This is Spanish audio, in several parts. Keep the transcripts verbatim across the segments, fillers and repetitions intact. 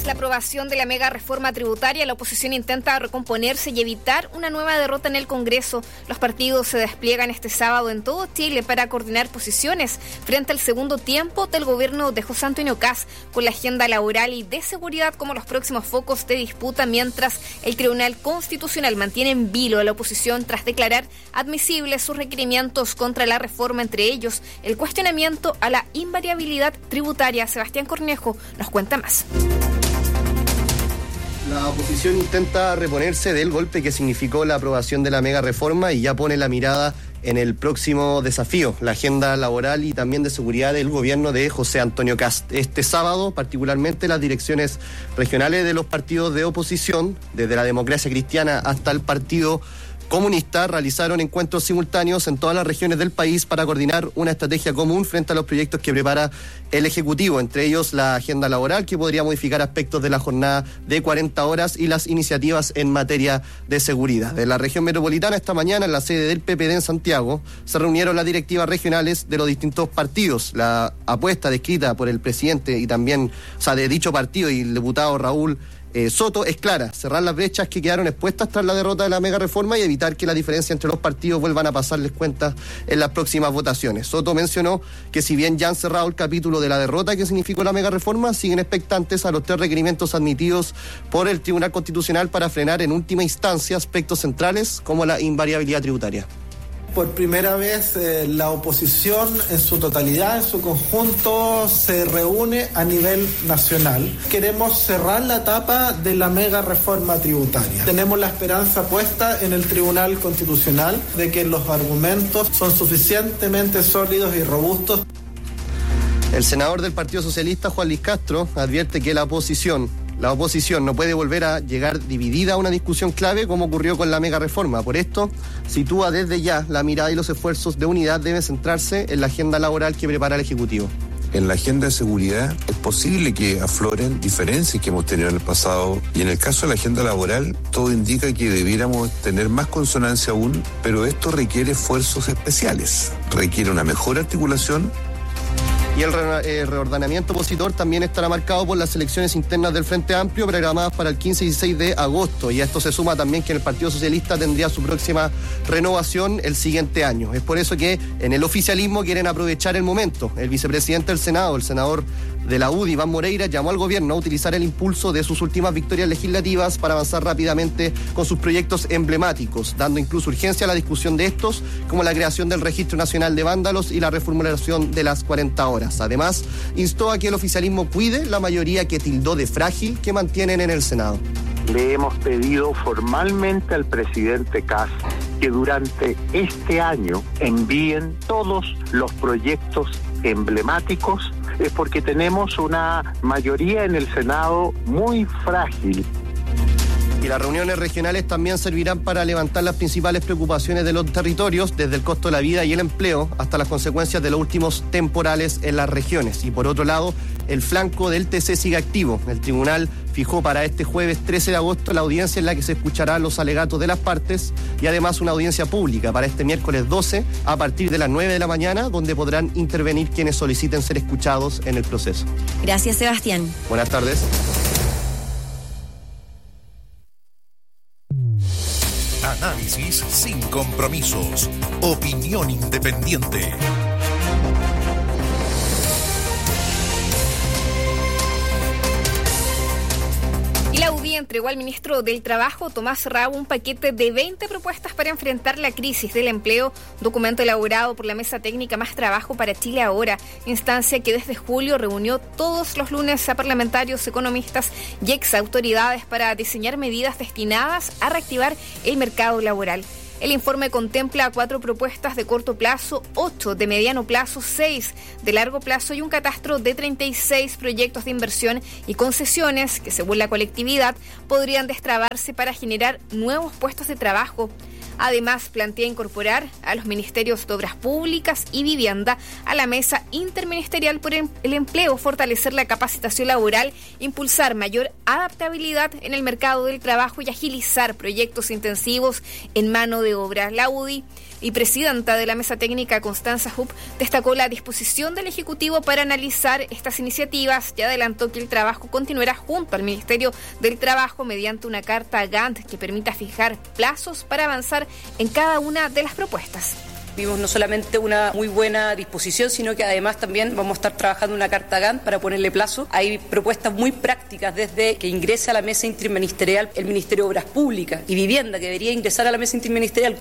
Tras la aprobación de la mega reforma tributaria, la oposición intenta recomponerse y evitar una nueva derrota en el Congreso. Los partidos se despliegan este sábado en todo Chile para coordinar posiciones frente al segundo tiempo del gobierno de José Antonio Kast, con la agenda laboral y de seguridad como los próximos focos de disputa, mientras el Tribunal Constitucional mantiene en vilo a la oposición tras declarar admisibles sus requerimientos contra la reforma, entre ellos el cuestionamiento a la invariabilidad tributaria. Sebastián Cornejo nos cuenta más. La oposición intenta reponerse del golpe que significó la aprobación de la mega reforma y ya pone la mirada en el próximo desafío, la agenda laboral y también de seguridad del gobierno de José Antonio Kast. Este sábado, particularmente, las direcciones regionales de los partidos de oposición, desde la Democracia Cristiana hasta el Partido Comunista, realizaron encuentros simultáneos en todas las regiones del país para coordinar una estrategia común frente a los proyectos que prepara el Ejecutivo, entre ellos la agenda laboral, que podría modificar aspectos de la jornada de cuarenta horas, y las iniciativas en materia de seguridad. De la región metropolitana, esta mañana en la sede del P P D en Santiago se reunieron las directivas regionales de los distintos partidos. La apuesta descrita por el presidente y también, o sea, de dicho partido y el diputado Raúl Eh, Soto es clara: cerrar las brechas que quedaron expuestas tras la derrota de la mega reforma y evitar que la diferencia entre los partidos vuelvan a pasarles cuentas en las próximas votaciones. Soto mencionó que si bien ya han cerrado el capítulo de la derrota que significó la mega reforma, siguen expectantes a los tres requerimientos admitidos por el Tribunal Constitucional para frenar en última instancia aspectos centrales como la invariabilidad tributaria. Por primera vez eh, la oposición en su totalidad, en su conjunto, se reúne a nivel nacional. Queremos cerrar la etapa de la mega reforma tributaria. Tenemos la esperanza puesta en el Tribunal Constitucional de que los argumentos son suficientemente sólidos y robustos. El senador del Partido Socialista, Juan Luis Castro, advierte que la oposición La oposición no puede volver a llegar dividida a una discusión clave como ocurrió con la mega reforma. Por esto, sitúa desde ya la mirada y los esfuerzos de unidad deben centrarse en la agenda laboral que prepara el Ejecutivo. En la agenda de seguridad es posible que afloren diferencias que hemos tenido en el pasado, y en el caso de la agenda laboral todo indica que debiéramos tener más consonancia aún, pero esto requiere esfuerzos especiales, requiere una mejor articulación. Y el re- reordenamiento opositor también estará marcado por las elecciones internas del Frente Amplio programadas para el quince y dieciséis de agosto. Y a esto se suma también que el Partido Socialista tendría su próxima renovación el siguiente año. Es por eso que en el oficialismo quieren aprovechar el momento. El vicepresidente del Senado, el senador de la U D I, Iván Moreira, llamó al gobierno a utilizar el impulso de sus últimas victorias legislativas para avanzar rápidamente con sus proyectos emblemáticos, dando incluso urgencia a la discusión de estos, como la creación del Registro Nacional de Vándalos y la reformulación de las cuarenta horas. Además, instó a que el oficialismo cuide la mayoría que tildó de frágil que mantienen en el Senado. Le hemos pedido formalmente al presidente Kast que durante este año envíen todos los proyectos emblemáticos, es porque tenemos una mayoría en el Senado muy frágil. Y las reuniones regionales también servirán para levantar las principales preocupaciones de los territorios, desde el costo de la vida y el empleo hasta las consecuencias de los últimos temporales en las regiones. Y por otro lado, el flanco del T C sigue activo. El tribunal fijó para este jueves trece de agosto la audiencia en la que se escucharán los alegatos de las partes y además una audiencia pública para este miércoles doce a partir de las nueve de la mañana, donde podrán intervenir quienes soliciten ser escuchados en el proceso. Gracias, Sebastián. Buenas tardes. Análisis sin compromisos. Opinión independiente. Y la U D I entregó al ministro del Trabajo, Tomás Raúl, un paquete de veinte propuestas para enfrentar la crisis del empleo, documento elaborado por la Mesa Técnica Más Trabajo para Chile Ahora, instancia que desde julio reunió todos los lunes a parlamentarios, economistas y exautoridades para diseñar medidas destinadas a reactivar el mercado laboral. El informe contempla cuatro propuestas de corto plazo, ocho de mediano plazo, seis de largo plazo y un catastro de treinta y seis proyectos de inversión y concesiones que, según la colectividad, podrían destrabarse para generar nuevos puestos de trabajo. Además, plantea incorporar a los ministerios de Obras Públicas y Vivienda a la Mesa Interministerial por el Empleo, fortalecer la capacitación laboral, impulsar mayor adaptabilidad en el mercado del trabajo y agilizar proyectos intensivos en mano de obra. La U D I y presidenta de la Mesa Técnica, Constanza Hupp, destacó la disposición del Ejecutivo para analizar estas iniciativas y adelantó que el trabajo continuará junto al Ministerio del Trabajo mediante una carta Gantt que permita fijar plazos para avanzar en cada una de las propuestas. Vimos no solamente una muy buena disposición, sino que además también vamos a estar trabajando una carta Gantt para ponerle plazo. Hay propuestas muy prácticas desde que ingrese a la mesa interministerial el Ministerio de Obras Públicas y Vivienda, que debería ingresar a la mesa interministerial.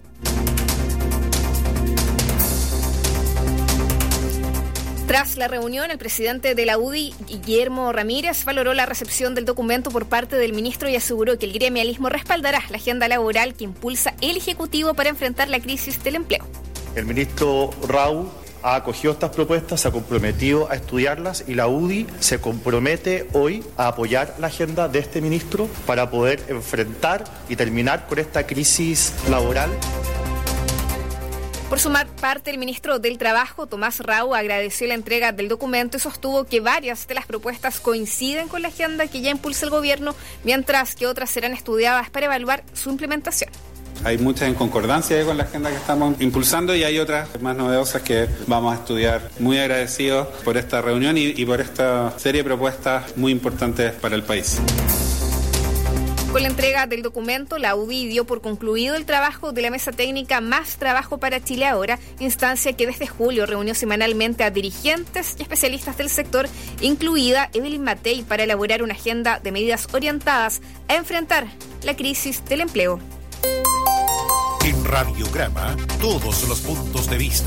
Tras la reunión, el presidente de la U D I, Guillermo Ramírez, valoró la recepción del documento por parte del ministro y aseguró que el gremialismo respaldará la agenda laboral que impulsa el Ejecutivo para enfrentar la crisis del empleo. El ministro Raúl ha acogido estas propuestas, se ha comprometido a estudiarlas y la U D I se compromete hoy a apoyar la agenda de este ministro para poder enfrentar y terminar con esta crisis laboral. Por su parte, el ministro del Trabajo, Tomás Raúl, agradeció la entrega del documento y sostuvo que varias de las propuestas coinciden con la agenda que ya impulsa el gobierno, mientras que otras serán estudiadas para evaluar su implementación. Hay muchas en concordancia con la agenda que estamos impulsando y hay otras más novedosas que vamos a estudiar. Muy agradecidos por esta reunión y, y por esta serie de propuestas muy importantes para el país. Con la entrega del documento, la U D I dio por concluido el trabajo de la Mesa Técnica Más Trabajo para Chile Ahora, instancia que desde julio reunió semanalmente a dirigentes y especialistas del sector, incluida Evelyn Matei, para elaborar una agenda de medidas orientadas a enfrentar la crisis del empleo. En Radiograma, todos los puntos de vista.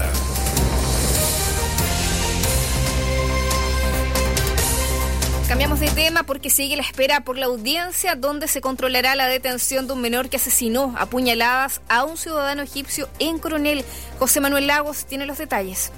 Cambiamos de tema porque sigue la espera por la audiencia donde se controlará la detención de un menor que asesinó a puñaladas a un ciudadano egipcio en Coronel. José Manuel Lagos tiene los detalles.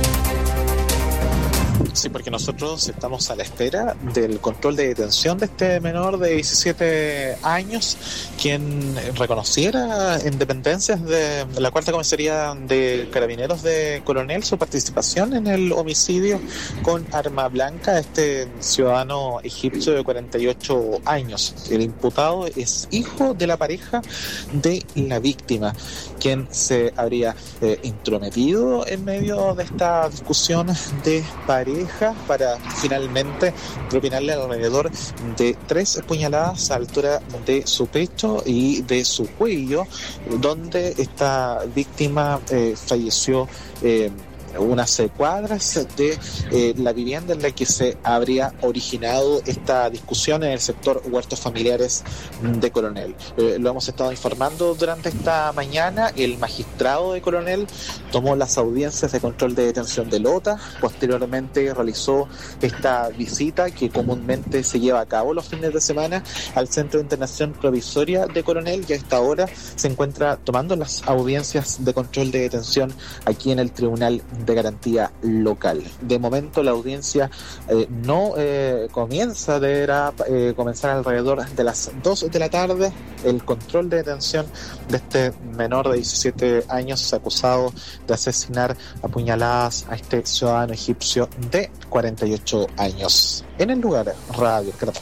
Sí, porque nosotros estamos a la espera del control de detención de este menor de diecisiete años, quien reconociera en dependencias de la Cuarta Comisaría de Carabineros de Coronel su participación en el homicidio con arma blanca a este ciudadano egipcio de cuarenta y ocho años. El imputado es hijo de la pareja de la víctima, quien se habría eh, intrometido en medio de esta discusión de pareja para finalmente propinarle alrededor de tres puñaladas a la altura de su pecho y de su cuello, donde esta víctima eh, falleció eh, unas cuadras de eh, la vivienda en la que se habría originado esta discusión en el sector huertos familiares de Coronel. Eh, lo hemos estado informando durante esta mañana. El magistrado de Coronel tomó las audiencias de control de detención de Lota, posteriormente realizó esta visita que comúnmente se lleva a cabo los fines de semana al Centro de Internación Provisoria de Coronel y a esta hora se encuentra tomando las audiencias de control de detención aquí en el Tribunal de Garantía Local. De momento la audiencia eh, no eh, comienza, deberá eh, comenzar alrededor de las dos de la tarde. El control de detención de este menor de diecisiete años acusado de asesinar a puñaladas a este ciudadano egipcio de cuarenta y ocho años. En el lugar, Radio Caracol.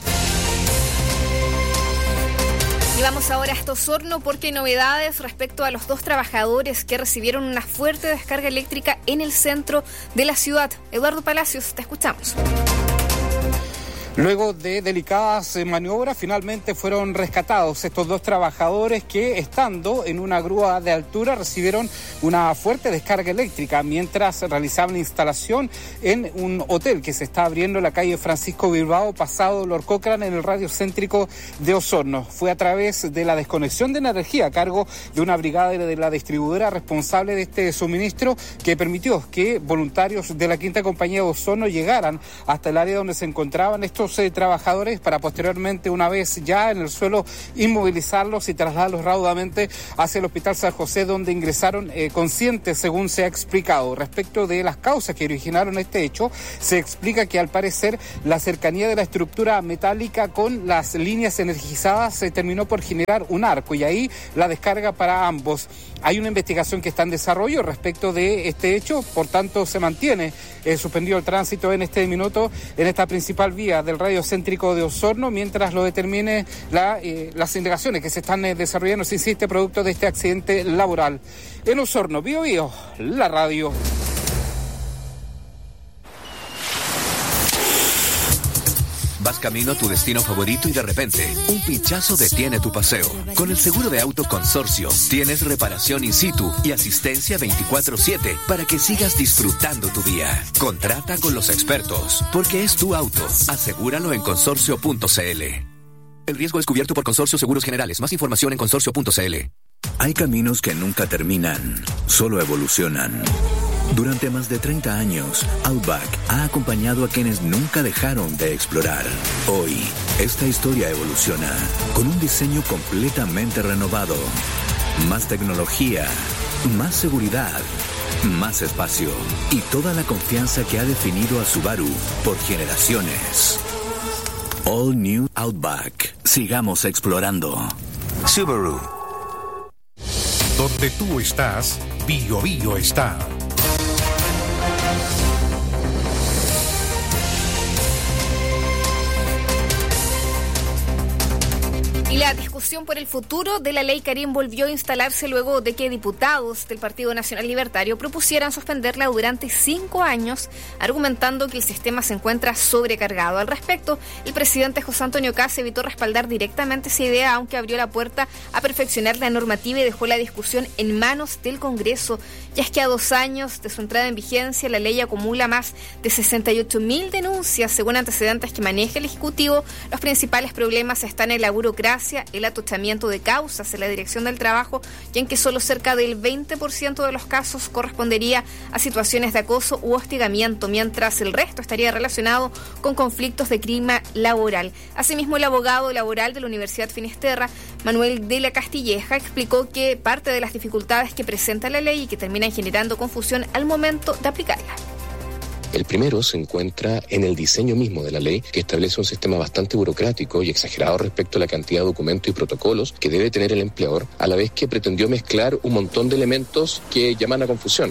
Y vamos ahora a Osorno porque hay novedades respecto a los dos trabajadores que recibieron una fuerte descarga eléctrica en el centro de la ciudad. Eduardo Palacios, te escuchamos. Luego de delicadas maniobras, finalmente fueron rescatados estos dos trabajadores que, estando en una grúa de altura, recibieron una fuerte descarga eléctrica mientras realizaban instalación en un hotel que se está abriendo en la calle Francisco Bilbao, pasado Lord Cochrane, en el radio céntrico de Osorno. Fue a través de la desconexión de energía a cargo de una brigada de la distribuidora responsable de este suministro que permitió que voluntarios de la Quinta Compañía de Osorno llegaran hasta el área donde se encontraban estos Eh, trabajadores para posteriormente, una vez ya en el suelo, inmovilizarlos y trasladarlos raudamente hacia el Hospital San José, donde ingresaron eh, conscientes, según se ha explicado. Respecto de las causas que originaron este hecho, se explica que al parecer la cercanía de la estructura metálica con las líneas energizadas se terminó por generar un arco y ahí la descarga para ambos. Hay una investigación que está en desarrollo respecto de este hecho, por tanto se mantiene eh, suspendido el tránsito en este minuto en esta principal vía del del radio céntrico de Osorno mientras lo determine la, eh, las indagaciones que se están eh, desarrollando, se insiste, producto de este accidente laboral. En Osorno, Bío Bío, la radio. Vas camino a tu destino favorito y de repente, un pinchazo detiene tu paseo. Con el seguro de auto Consorcio, tienes reparación in situ y asistencia veinticuatro siete para que sigas disfrutando tu día. Contrata con los expertos, porque es tu auto. Asegúralo en consorcio punto c l. El riesgo es cubierto por Consorcio Seguros Generales. Más información en consorcio punto c l. Hay caminos que nunca terminan, solo evolucionan. Durante más de treinta años, Outback ha acompañado a quienes nunca dejaron de explorar. Hoy, esta historia evoluciona con un diseño completamente renovado. Más tecnología, más seguridad, más espacio y toda la confianza que ha definido a Subaru por generaciones. All New Outback. Sigamos explorando. Subaru. Donde tú estás, Bío Bío está. Y la discusión por el futuro de la ley Karim volvió a instalarse luego de que diputados del Partido Nacional Libertario propusieran suspenderla durante cinco años, argumentando que el sistema se encuentra sobrecargado. Al respecto, el presidente José Antonio Kast evitó respaldar directamente esa idea, aunque abrió la puerta a perfeccionar la normativa y dejó la discusión en manos del Congreso. Ya es que a dos años de su entrada en vigencia, la ley acumula más de sesenta y ocho mil denuncias. Según antecedentes que maneja el Ejecutivo, los principales problemas están en la burocracia, el atochamiento de causas en la Dirección del Trabajo, y en que solo cerca del veinte por ciento de los casos correspondería a situaciones de acoso u hostigamiento, mientras el resto estaría relacionado con conflictos de clima laboral. Asimismo, el abogado laboral de la Universidad Finisterra, Manuel de la Castilleja, explicó que parte de las dificultades que presenta la ley y que terminan generando confusión al momento de aplicarla. El primero se encuentra en el diseño mismo de la ley, que establece un sistema bastante burocrático y exagerado respecto a la cantidad de documentos y protocolos que debe tener el empleador, a la vez que pretendió mezclar un montón de elementos que llaman a confusión.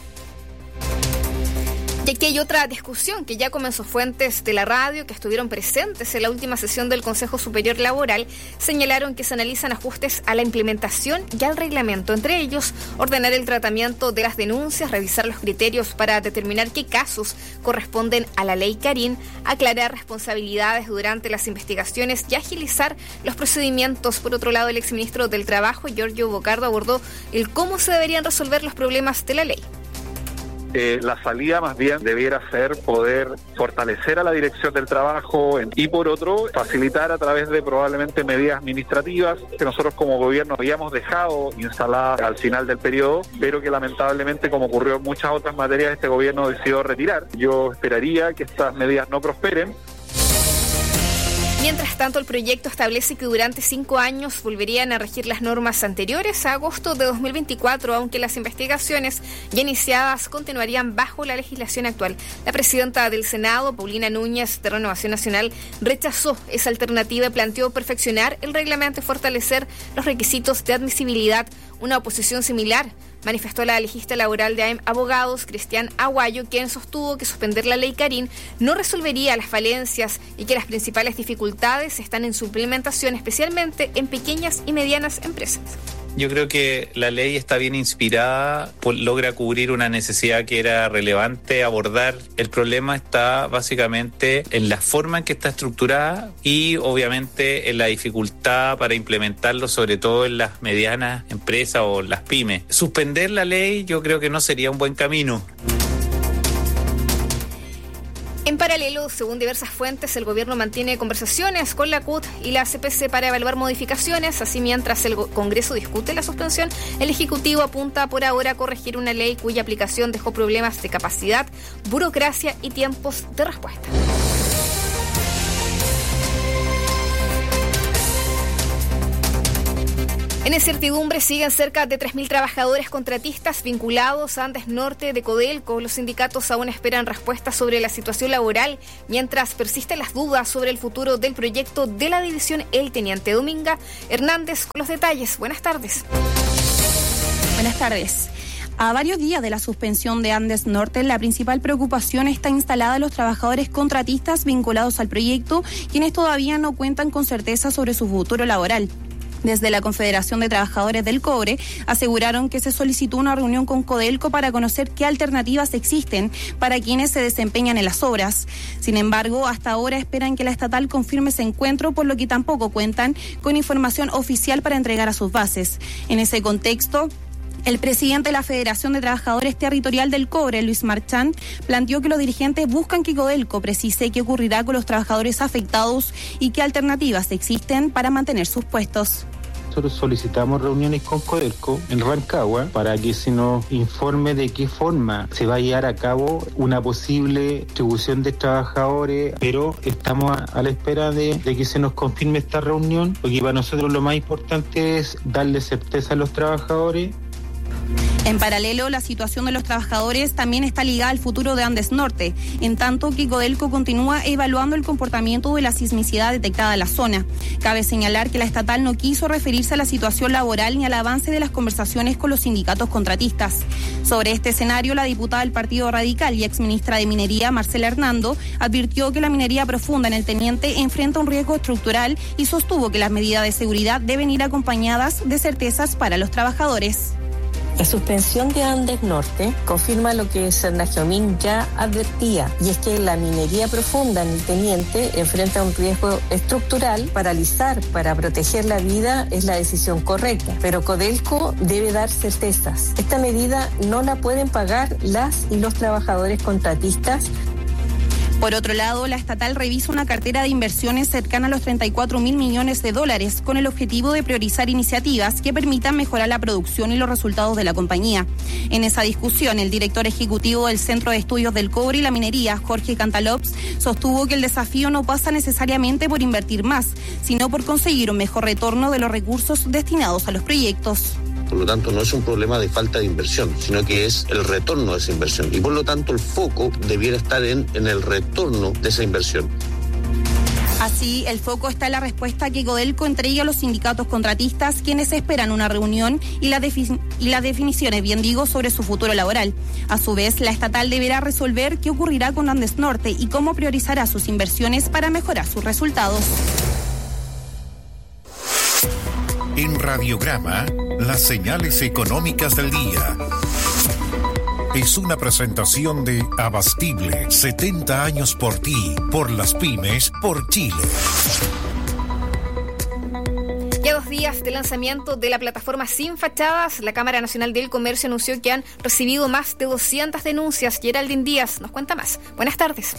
Y aquí hay otra discusión que ya comenzó. Fuentes de la radio que estuvieron presentes en la última sesión del Consejo Superior Laboral señalaron que se analizan ajustes a la implementación y al reglamento, entre ellos ordenar el tratamiento de las denuncias, revisar los criterios para determinar qué casos corresponden a la ley Karim, aclarar responsabilidades durante las investigaciones y agilizar los procedimientos. Por otro lado, el exministro del Trabajo, Giorgio Bocardo, abordó el cómo se deberían resolver los problemas de la ley. Eh, la salida más bien debiera ser poder fortalecer a la Dirección del Trabajo y por otro facilitar a través de probablemente medidas administrativas que nosotros como gobierno habíamos dejado instaladas al final del periodo, pero que lamentablemente, como ocurrió en muchas otras materias, este gobierno decidió retirar. Yo esperaría que estas medidas no prosperen. Mientras tanto, el proyecto establece que durante cinco años volverían a regir las normas anteriores a agosto de dos mil veinticuatro, aunque las investigaciones ya iniciadas continuarían bajo la legislación actual. La presidenta del Senado, Paulina Núñez, de Renovación Nacional, rechazó esa alternativa y planteó perfeccionar el reglamento y fortalecer los requisitos de admisibilidad. Una oposición similar manifestó la legista laboral de A E M Abogados, Cristian Aguayo, quien sostuvo que suspender la ley Karim no resolvería las falencias y que las principales dificultades están en su implementación, especialmente en pequeñas y medianas empresas. Yo creo que la ley está bien inspirada, logra cubrir una necesidad que era relevante abordar. El problema está básicamente en la forma en que está estructurada y obviamente en la dificultad para implementarlo, sobre todo en las medianas empresas o las pymes. Suspender la ley yo creo que no sería un buen camino. En paralelo, según diversas fuentes, el gobierno mantiene conversaciones con la C U T y la C P C para evaluar modificaciones. Así, mientras el Congreso discute la suspensión, el Ejecutivo apunta por ahora a corregir una ley cuya aplicación dejó problemas de capacidad, burocracia y tiempos de respuesta. En incertidumbre siguen cerca de tres mil trabajadores contratistas vinculados a Andes Norte de Codelco. Los sindicatos aún esperan respuestas sobre la situación laboral, mientras persisten las dudas sobre el futuro del proyecto de la división. El teniente Dominga Hernández con los detalles. Buenas tardes. Buenas tardes. A varios días de la suspensión de Andes Norte, la principal preocupación está instalada en los trabajadores contratistas vinculados al proyecto, quienes todavía no cuentan con certeza sobre su futuro laboral. Desde la Confederación de Trabajadores del Cobre aseguraron que se solicitó una reunión con Codelco para conocer qué alternativas existen para quienes se desempeñan en las obras. Sin embargo, hasta ahora esperan que la estatal confirme ese encuentro, por lo que tampoco cuentan con información oficial para entregar a sus bases. En ese contexto, el presidente de la Federación de Trabajadores Territorial del Cobre, Luis Marchán, planteó que los dirigentes buscan que Codelco precise qué ocurrirá con los trabajadores afectados y qué alternativas existen para mantener sus puestos. Nosotros solicitamos reuniones con Codelco en Rancagua para que se nos informe de qué forma se va a llevar a cabo una posible distribución de trabajadores, pero estamos a, a la espera de, de que se nos confirme esta reunión, porque para nosotros lo más importante es darle certeza a los trabajadores. En paralelo, la situación de los trabajadores también está ligada al futuro de Andes Norte, en tanto que Codelco continúa evaluando el comportamiento de la sismicidad detectada en la zona. Cabe señalar que la estatal no quiso referirse a la situación laboral ni al avance de las conversaciones con los sindicatos contratistas. Sobre este escenario, la diputada del Partido Radical y exministra de Minería, Marcela Hernando, advirtió que la minería profunda en el Teniente enfrenta un riesgo estructural y sostuvo que las medidas de seguridad deben ir acompañadas de certezas para los trabajadores. La suspensión de Andes Norte confirma lo que Sernagiomín ya advertía, y es que la minería profunda en el Teniente enfrenta un riesgo estructural. Paralizar para proteger la vida es la decisión correcta, pero Codelco debe dar certezas. Esta medida no la pueden pagar las y los trabajadores contratistas. Por otro lado, la estatal revisa una cartera de inversiones cercana a los treinta y cuatro mil millones de dólares con el objetivo de priorizar iniciativas que permitan mejorar la producción y los resultados de la compañía. En esa discusión, el director ejecutivo del Centro de Estudios del Cobre y la Minería, Jorge Cantalops, sostuvo que el desafío no pasa necesariamente por invertir más, sino por conseguir un mejor retorno de los recursos destinados a los proyectos. Por lo tanto, no es un problema de falta de inversión, sino que es el retorno de esa inversión. Y por lo tanto, el foco debiera estar en, en el retorno de esa inversión. Así, el foco está en la respuesta que Codelco entregue a los sindicatos contratistas, quienes esperan una reunión y, la defi- y las definiciones, bien digo, sobre su futuro laboral. A su vez, la estatal deberá resolver qué ocurrirá con Andes Norte y cómo priorizará sus inversiones para mejorar sus resultados. En Radiograma, las señales económicas del día. Es una presentación de Abastible, setenta años por ti, por las pymes, por Chile. Ya dos días de lanzamiento de la plataforma Sin Fachadas, la Cámara Nacional del Comercio anunció que han recibido más de doscientas denuncias. Geraldine Díaz nos cuenta más. Buenas tardes.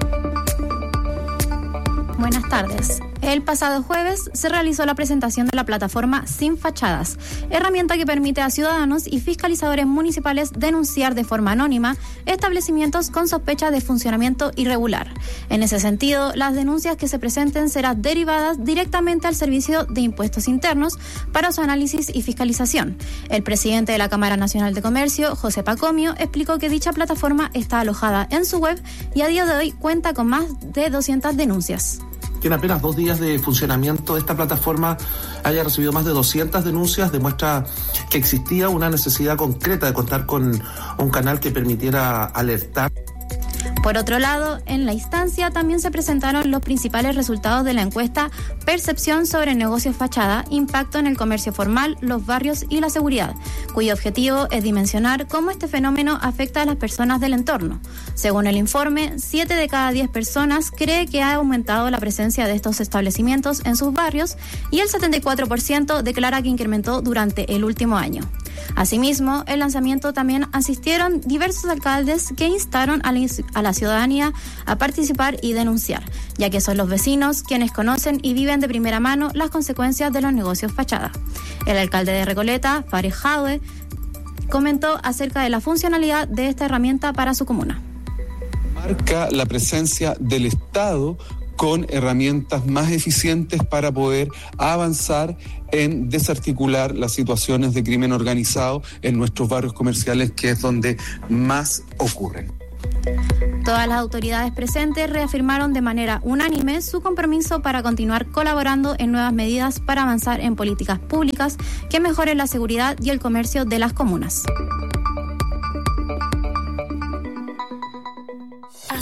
Buenas tardes. El pasado jueves se realizó la presentación de la plataforma Sin Fachadas, herramienta que permite a ciudadanos y fiscalizadores municipales denunciar de forma anónima establecimientos con sospecha de funcionamiento irregular. En ese sentido, las denuncias que se presenten serán derivadas directamente al Servicio de Impuestos Internos para su análisis y fiscalización. El presidente de la Cámara Nacional de Comercio, José Pacomio, explicó que dicha plataforma está alojada en su web y a día de hoy cuenta con más de doscientas denuncias. Que en apenas dos días de funcionamiento de esta plataforma haya recibido más de doscientas denuncias demuestra que existía una necesidad concreta de contar con un canal que permitiera alertar. Por otro lado, en la instancia también se presentaron los principales resultados de la encuesta Percepción sobre negocios fachada, impacto en el comercio formal, los barrios y la seguridad, cuyo objetivo es dimensionar cómo este fenómeno afecta a las personas del entorno. Según el informe, siete de cada diez personas cree que ha aumentado la presencia de estos establecimientos en sus barrios y el setenta y cuatro por ciento declara que incrementó durante el último año. Asimismo, el lanzamiento también asistieron diversos alcaldes que instaron a la, a la ciudadanía a participar y denunciar, ya que son los vecinos quienes conocen y viven de primera mano las consecuencias de los negocios fachada. El alcalde de Recoleta, Fares Jadwe, comentó acerca de la funcionalidad de esta herramienta para su comuna. Marca la presencia del Estado con herramientas más eficientes para poder avanzar en desarticular las situaciones de crimen organizado en nuestros barrios comerciales, que es donde más ocurren. Todas las autoridades presentes reafirmaron de manera unánime su compromiso para continuar colaborando en nuevas medidas para avanzar en políticas públicas que mejoren la seguridad y el comercio de las comunas.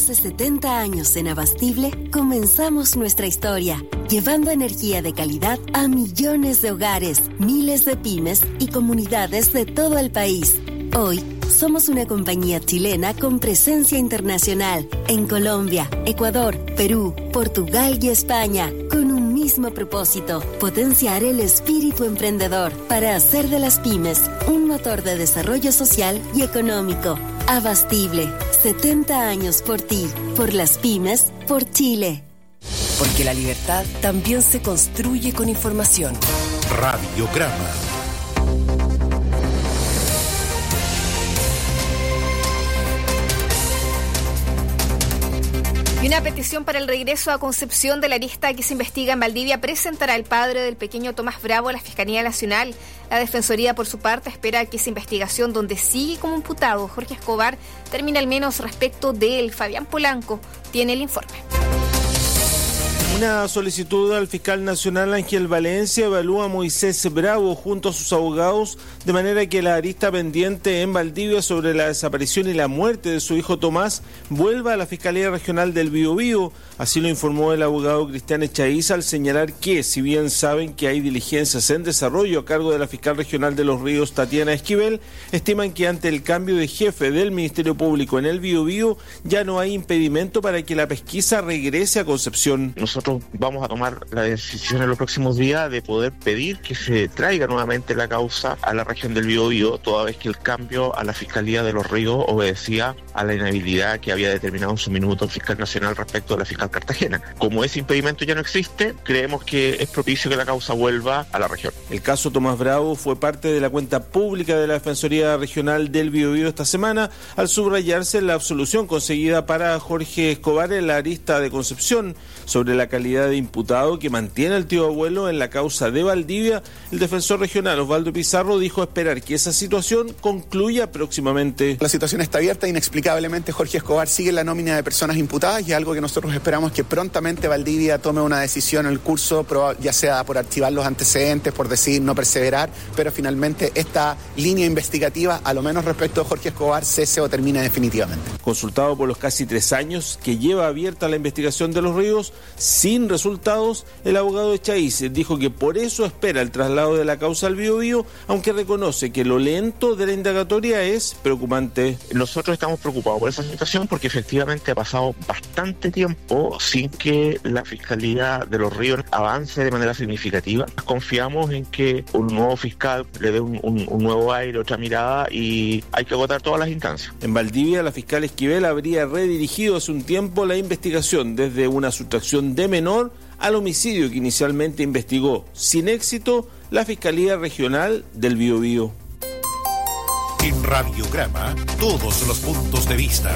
Hace setenta años en Abastible comenzamos nuestra historia, llevando energía de calidad a millones de hogares, miles de pymes y comunidades de todo el país. Hoy, somos una compañía chilena con presencia internacional en Colombia, Ecuador, Perú, Portugal y España, con un mismo propósito: potenciar el espíritu emprendedor para hacer de las pymes un motor de desarrollo social y económico. Abastible, setenta años por ti, por las pymes, por Chile. Porque la libertad también se construye con información. Radiograma. Y una petición para el regreso a Concepción de la lista que se investiga en Valdivia presentará el padre del pequeño Tomás Bravo a la Fiscalía Nacional. La Defensoría, por su parte, espera que esa investigación, donde sigue como imputado Jorge Escobar, termine al menos respecto de él. Fabián Polanco tiene el informe. Una solicitud al fiscal nacional Ángel Valencia evalúa a Moisés Bravo junto a sus abogados, de manera que la arista pendiente en Valdivia sobre la desaparición y la muerte de su hijo Tomás vuelva a la Fiscalía Regional del Biobío. Así lo informó el abogado Cristian Echaíza al señalar que, si bien saben que hay diligencias en desarrollo a cargo de la fiscal regional de Los Ríos, Tatiana Esquivel, estiman que ante el cambio de jefe del Ministerio Público en el Biobío ya no hay impedimento para que la pesquisa regrese a Concepción. Nosotros vamos a tomar la decisión en los próximos días de poder pedir que se traiga nuevamente la causa a la región del Biobío, toda vez que el cambio a la Fiscalía de Los Ríos obedecía a la inhabilidad que había determinado en su minuto el fiscal nacional respecto a la fiscal Cartagena. Como ese impedimento ya no existe, creemos que es propicio que la causa vuelva a la región. El caso Tomás Bravo fue parte de la cuenta pública de la Defensoría Regional del Biobío esta semana, al subrayarse la absolución conseguida para Jorge Escobar en la arista de Concepción. Sobre la calidad de imputado que mantiene al tío abuelo en la causa de Valdivia, el defensor regional Osvaldo Pizarro dijo esperar que esa situación concluya próximamente. La situación está abierta, inexplicablemente Jorge Escobar sigue en la nómina de personas imputadas y es algo que nosotros esperamos que prontamente Valdivia tome una decisión en el curso, ya sea por archivar los antecedentes, por decidir no perseverar, pero finalmente esta línea investigativa, a lo menos respecto a Jorge Escobar, cese o termine definitivamente. Consultado por los casi tres años que lleva abierta la investigación de Los Ríos, sin resultados, el abogado Echaíz dijo que por eso espera el traslado de la causa al Biobío, aunque reconoce que lo lento de la indagatoria es preocupante. Nosotros estamos preocupados por esa situación porque efectivamente ha pasado bastante tiempo sin que la Fiscalía de Los Ríos avance de manera significativa. Confiamos en que un nuevo fiscal le dé un, un, un nuevo aire, otra mirada, y hay que agotar todas las instancias. En Valdivia, la fiscal Esquivel habría redirigido hace un tiempo la investigación desde una sustracción de menor al homicidio que inicialmente investigó, sin éxito, la Fiscalía Regional del Biobío. En Radiograma, todos los puntos de vista.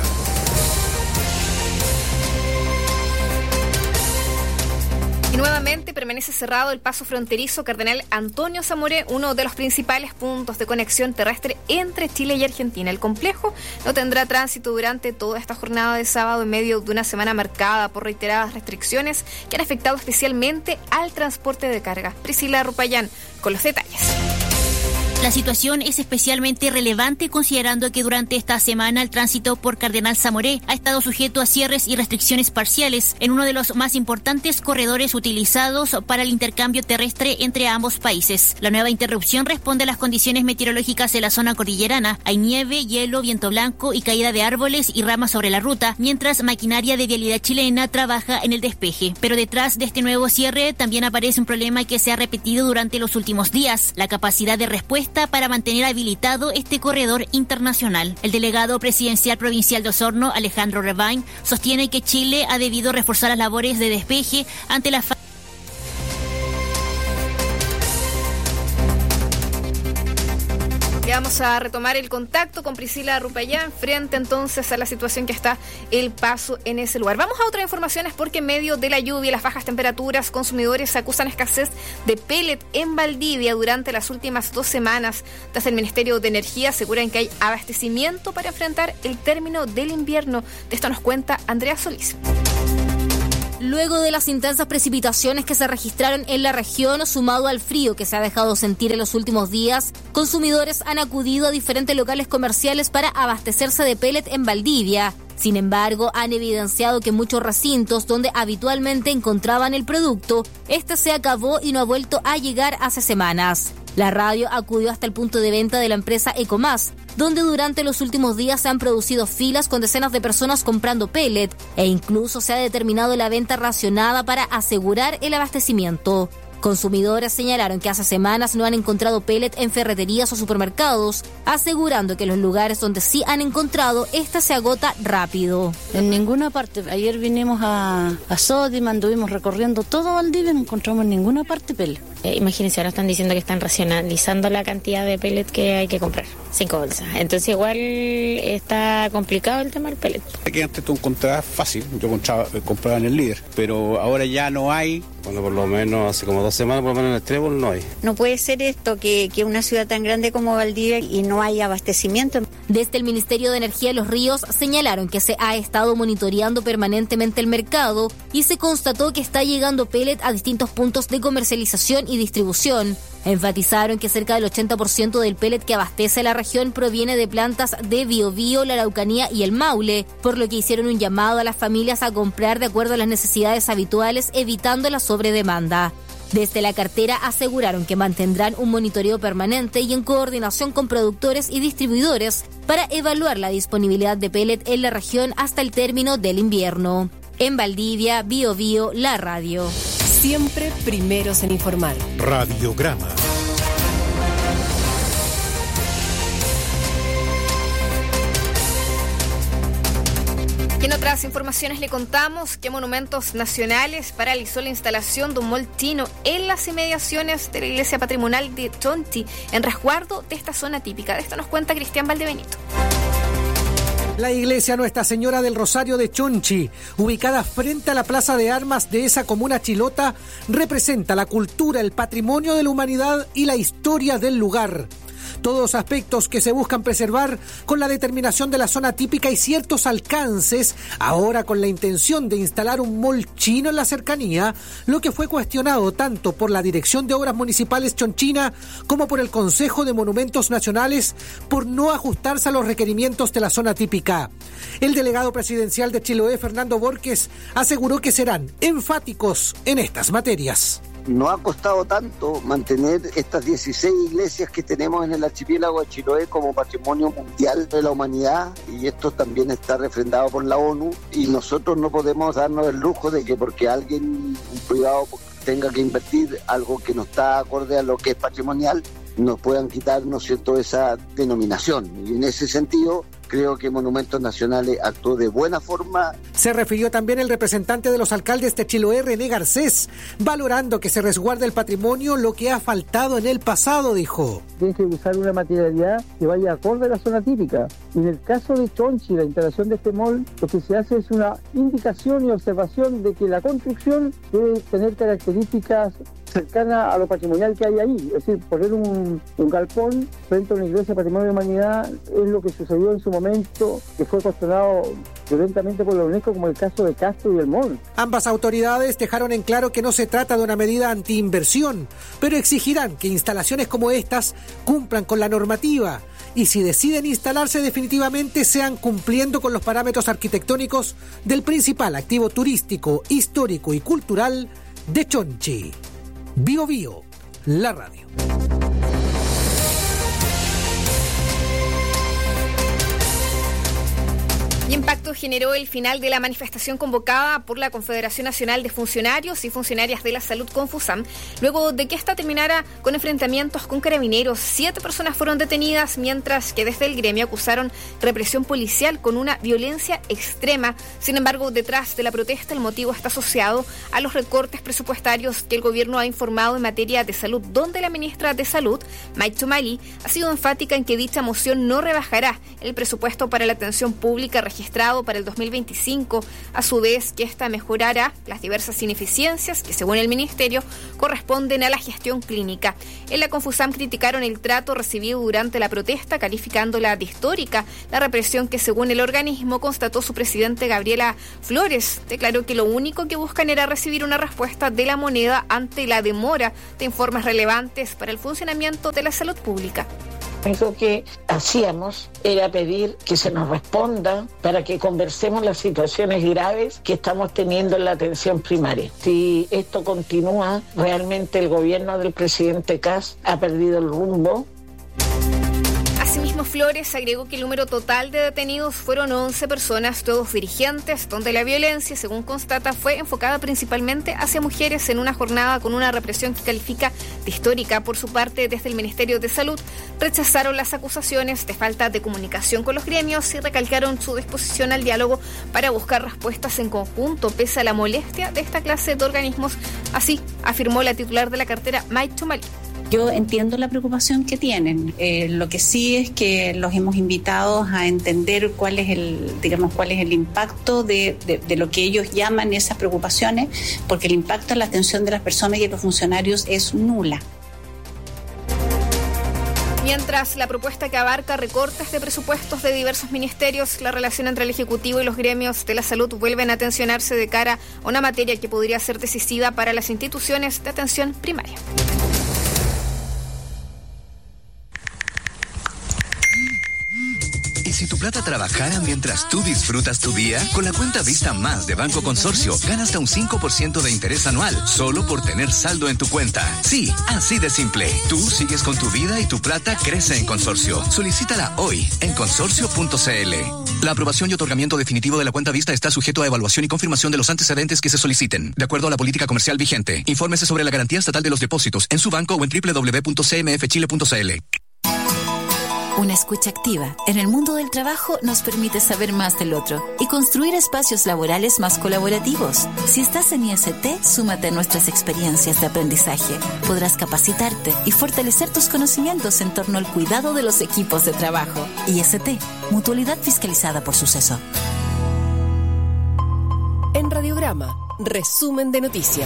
Y nuevamente permanece cerrado el paso fronterizo Cardenal Antonio Zamoré, uno de los principales puntos de conexión terrestre entre Chile y Argentina. El complejo no tendrá tránsito durante toda esta jornada de sábado en medio de una semana marcada por reiteradas restricciones que han afectado especialmente al transporte de carga. Priscila Rupayán con los detalles. La situación es especialmente relevante considerando que durante esta semana el tránsito por Cardenal Zamoré ha estado sujeto a cierres y restricciones parciales en uno de los más importantes corredores utilizados para el intercambio terrestre entre ambos países. La nueva interrupción responde a las condiciones meteorológicas de la zona cordillerana. Hay nieve, hielo, viento blanco y caída de árboles y ramas sobre la ruta, mientras maquinaria de vialidad chilena trabaja en el despeje. Pero detrás de este nuevo cierre también aparece un problema que se ha repetido durante los últimos días: la capacidad de respuesta para mantener habilitado este corredor internacional. El delegado presidencial provincial de Osorno, Alejandro Rebain, sostiene que Chile ha debido reforzar las labores de despeje ante la falta. Vamos a retomar el contacto con Priscila Rupayán frente entonces a la situación que está el paso en ese lugar. Vamos a otras informaciones porque en medio de la lluvia y las bajas temperaturas, consumidores acusan escasez de pellet en Valdivia durante las últimas dos semanas. Desde el Ministerio de Energía aseguran que hay abastecimiento para enfrentar el término del invierno. De esto nos cuenta Andrea Solís. Luego de las intensas precipitaciones que se registraron en la región, sumado al frío que se ha dejado sentir en los últimos días, consumidores han acudido a diferentes locales comerciales para abastecerse de pellet en Valdivia. Sin embargo, han evidenciado que muchos recintos donde habitualmente encontraban el producto, este se acabó y no ha vuelto a llegar hace semanas. La radio acudió hasta el punto de venta de la empresa Ecomás, donde durante los últimos días se han producido filas con decenas de personas comprando pellet e incluso se ha determinado la venta racionada para asegurar el abastecimiento. Consumidores señalaron que hace semanas no han encontrado pellet en ferreterías o supermercados, asegurando que en los lugares donde sí han encontrado, esta se agota rápido. En ninguna parte. Ayer vinimos a, a Sodima, anduvimos recorriendo todo Valdivia, no encontramos en ninguna parte pellet. Eh, imagínense, ahora están diciendo que están racionalizando la cantidad de pellet que hay que comprar. Cinco bolsas. Entonces igual está complicado el tema del pellet. Aquí antes tú encontrabas fácil, yo compraba, compraba en el líder, pero ahora ya no hay. Bueno, por lo menos hace como dos semanas, por lo menos en el Trébol no hay. No puede ser esto, que, que una ciudad tan grande como Valdivia y no hay abastecimiento. Desde el Ministerio de Energía de Los Ríos señalaron que se ha estado monitoreando permanentemente el mercado y se constató que está llegando pellet a distintos puntos de comercialización y distribución. Enfatizaron que cerca del ochenta por ciento del pellet que abastece la región proviene de plantas de Biobío, la Araucanía y el Maule, por lo que hicieron un llamado a las familias a comprar de acuerdo a las necesidades habituales, evitando la sobredemanda. Desde la cartera aseguraron que mantendrán un monitoreo permanente y en coordinación con productores y distribuidores para evaluar la disponibilidad de pellet en la región hasta el término del invierno. En Valdivia, Biobío, la radio. Siempre primeros en informar. Radiograma. Y en otras informaciones le contamos que Monumentos Nacionales paralizó la instalación de un mall chino en las inmediaciones de la iglesia patrimonial de Chonchi, en resguardo de esta zona típica. De esto nos cuenta Cristian Valdebenito. La iglesia Nuestra Señora del Rosario de Chonchi, ubicada frente a la plaza de armas de esa comuna chilota, representa la cultura, el patrimonio de la humanidad y la historia del lugar. Todos aspectos que se buscan preservar con la determinación de la zona típica y ciertos alcances, ahora con la intención de instalar un mall chino en la cercanía, lo que fue cuestionado tanto por la Dirección de Obras Municipales chonchina como por el Consejo de Monumentos Nacionales por no ajustarse a los requerimientos de la zona típica. El delegado presidencial de Chiloé, Fernando Borges, aseguró que serán enfáticos en estas materias. No ha costado tanto mantener estas dieciséis iglesias que tenemos en el archipiélago de Chiloé como patrimonio mundial de la humanidad, y esto también está refrendado por la ONU, y nosotros no podemos darnos el lujo de que porque alguien, un privado, tenga que invertir algo que no está acorde a lo que es patrimonial, nos puedan quitar, ¿no es cierto?, esa denominación. Y en ese sentido, creo que Monumentos Nacionales actuó de buena forma. Se refirió también el representante de los alcaldes de Chiloé, René Garcés, valorando que se resguarde el patrimonio, lo que ha faltado en el pasado, dijo. Tiene que usar una materialidad que vaya acorde a la zona típica. Y en el caso de Chonchi, la instalación de este mall, lo que se hace es una indicación y observación de que la construcción debe tener características cercana a lo patrimonial que hay ahí. Es decir, poner un, un galpón frente a una iglesia patrimonio de la humanidad es lo que sucedió en su momento, que fue cuestionado violentamente por la UNESCO, como el caso de Castro y el mall. Ambas autoridades dejaron en claro que no se trata de una medida antiinversión, pero exigirán que instalaciones como estas cumplan con la normativa y si deciden instalarse definitivamente sean cumpliendo con los parámetros arquitectónicos del principal activo turístico, histórico y cultural de Chonchi. Bio Bio, la radio. Y impacto generó el final de la manifestación convocada por la Confederación Nacional de Funcionarios y Funcionarias de la Salud, Confusam, luego de que esta terminara con enfrentamientos con carabineros. Siete personas fueron detenidas, mientras que desde el gremio acusaron represión policial con una violencia extrema. Sin embargo, detrás de la protesta el motivo está asociado a los recortes presupuestarios que el gobierno ha informado en materia de salud, donde la ministra de Salud, Mike Chomali, ha sido enfática en que dicha moción no rebajará el presupuesto para la atención pública registrado para el dos mil veinticinco, a su vez que esta mejorará las diversas ineficiencias que, según el ministerio, corresponden a la gestión clínica. En la Confusam criticaron el trato recibido durante la protesta, calificándola de histórica la represión que, según el organismo, constató su presidente Gabriela Flores. Declaró que lo único que buscan era recibir una respuesta de la moneda ante la demora de informes relevantes para el funcionamiento de la salud pública. Lo único que hacíamos era pedir que se nos responda para que conversemos las situaciones graves que estamos teniendo en la atención primaria. Si esto continúa, realmente el gobierno del presidente Kast ha perdido el rumbo. Asimismo, Flores agregó que el número total de detenidos fueron once personas, todos dirigentes, donde la violencia, según constata, fue enfocada principalmente hacia mujeres en una jornada con una represión que califica de histórica. Por su parte, desde el Ministerio de Salud rechazaron las acusaciones de falta de comunicación con los gremios y recalcaron su disposición al diálogo para buscar respuestas en conjunto, pese a la molestia de esta clase de organismos. Así afirmó la titular de la cartera, Mike Chomalí. Yo entiendo la preocupación que tienen. Eh, lo que sí es que los hemos invitado a entender cuál es el, digamos, cuál es el impacto de, de, de lo que ellos llaman esas preocupaciones, porque el impacto en la atención de las personas y de los funcionarios es nula. Mientras la propuesta que abarca recortes de presupuestos de diversos ministerios, la relación entre el Ejecutivo y los gremios de la salud vuelven a tensionarse de cara a una materia que podría ser decisiva para las instituciones de atención primaria. Si tu plata trabajara mientras tú disfrutas tu día, con la cuenta Vista Más de Banco Consorcio, gana hasta un cinco por ciento de interés anual, solo por tener saldo en tu cuenta. Sí, así de simple. Tú sigues con tu vida y tu plata crece en Consorcio. Solicítala hoy en consorcio punto c l. La aprobación y otorgamiento definitivo de la cuenta Vista está sujeto a evaluación y confirmación de los antecedentes que se soliciten, de acuerdo a la política comercial vigente. Infórmese sobre la garantía estatal de los depósitos en su banco o en doble u doble u doble u punto c m f chile punto c l. Una escucha activa en el mundo del trabajo nos permite saber más del otro y construir espacios laborales más colaborativos. Si estás en I S T, súmate a nuestras experiencias de aprendizaje. Podrás capacitarte y fortalecer tus conocimientos en torno al cuidado de los equipos de trabajo. I S T, Mutualidad Fiscalizada por Suceso. En Radiograma, resumen de noticias.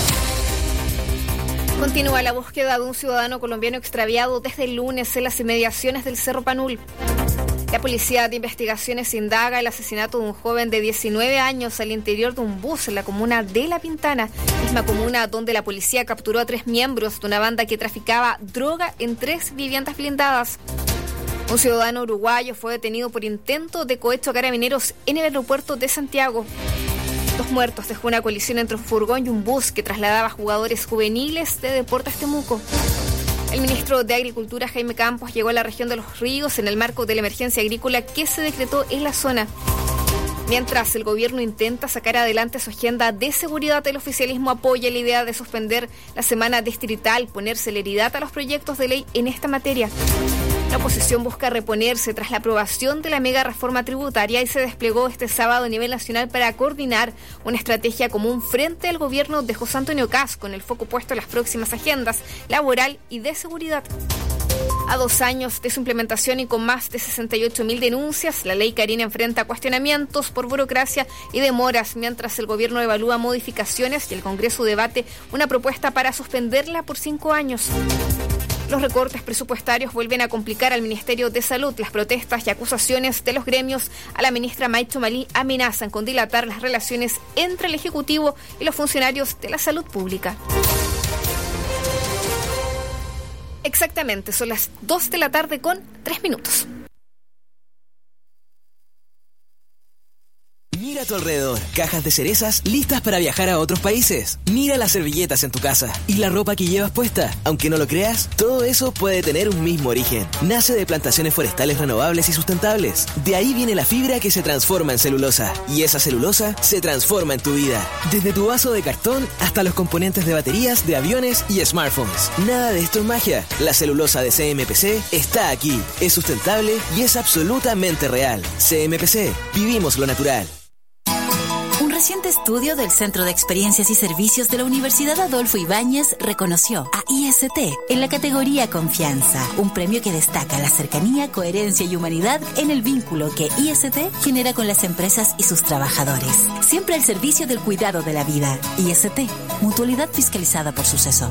Continúa la búsqueda de un ciudadano colombiano extraviado desde el lunes en las inmediaciones del Cerro Panul. La Policía de Investigaciones indaga el asesinato de un joven de diecinueve años al interior de un bus en la comuna de La Pintana, misma comuna donde la policía capturó a tres miembros de una banda que traficaba droga en tres viviendas blindadas. Un ciudadano uruguayo fue detenido por intento de cohecho a carabineros en el aeropuerto de Santiago. Dos muertos dejó una colisión entre un furgón y un bus que trasladaba jugadores juveniles de Deportes Temuco. El ministro de Agricultura, Jaime Campos, llegó a la región de Los Ríos en el marco de la emergencia agrícola que se decretó en la zona. Mientras el gobierno intenta sacar adelante su agenda de seguridad, el oficialismo apoya la idea de suspender la semana distrital, poner celeridad a los proyectos de ley en esta materia. La oposición busca reponerse tras la aprobación de la mega reforma tributaria y se desplegó este sábado a nivel nacional para coordinar una estrategia común frente al gobierno de José Antonio Kast, con el foco puesto en las próximas agendas laboral y de seguridad. A dos años de su implementación y con más de sesenta y ocho mil denuncias, la ley Karina enfrenta cuestionamientos por burocracia y demoras, mientras el gobierno evalúa modificaciones y el Congreso debate una propuesta para suspenderla por cinco años. Los recortes presupuestarios vuelven a complicar al Ministerio de Salud. Las protestas y acusaciones de los gremios a la ministra Mike Chomalí amenazan con dilatar las relaciones entre el Ejecutivo y los funcionarios de la salud pública. Exactamente, son las dos de la tarde con tres minutos. Mira a tu alrededor, cajas de cerezas listas para viajar a otros países. Mira las servilletas en tu casa y la ropa que llevas puesta. Aunque no lo creas, todo eso puede tener un mismo origen. Nace de plantaciones forestales renovables y sustentables. De ahí viene la fibra que se transforma en celulosa. Y esa celulosa se transforma en tu vida. Desde tu vaso de cartón hasta los componentes de baterías de aviones y smartphones. Nada de esto es magia. La celulosa de C M P C está aquí. Es sustentable y es absolutamente real. C M P C, vivimos lo natural. Un reciente estudio del Centro de Experiencias y Servicios de la Universidad Adolfo Ibáñez reconoció a I S T en la categoría Confianza, un premio que destaca la cercanía, coherencia y humanidad en el vínculo que I S T genera con las empresas y sus trabajadores. Siempre al servicio del cuidado de la vida. I S T, Mutualidad Fiscalizada por Suceso.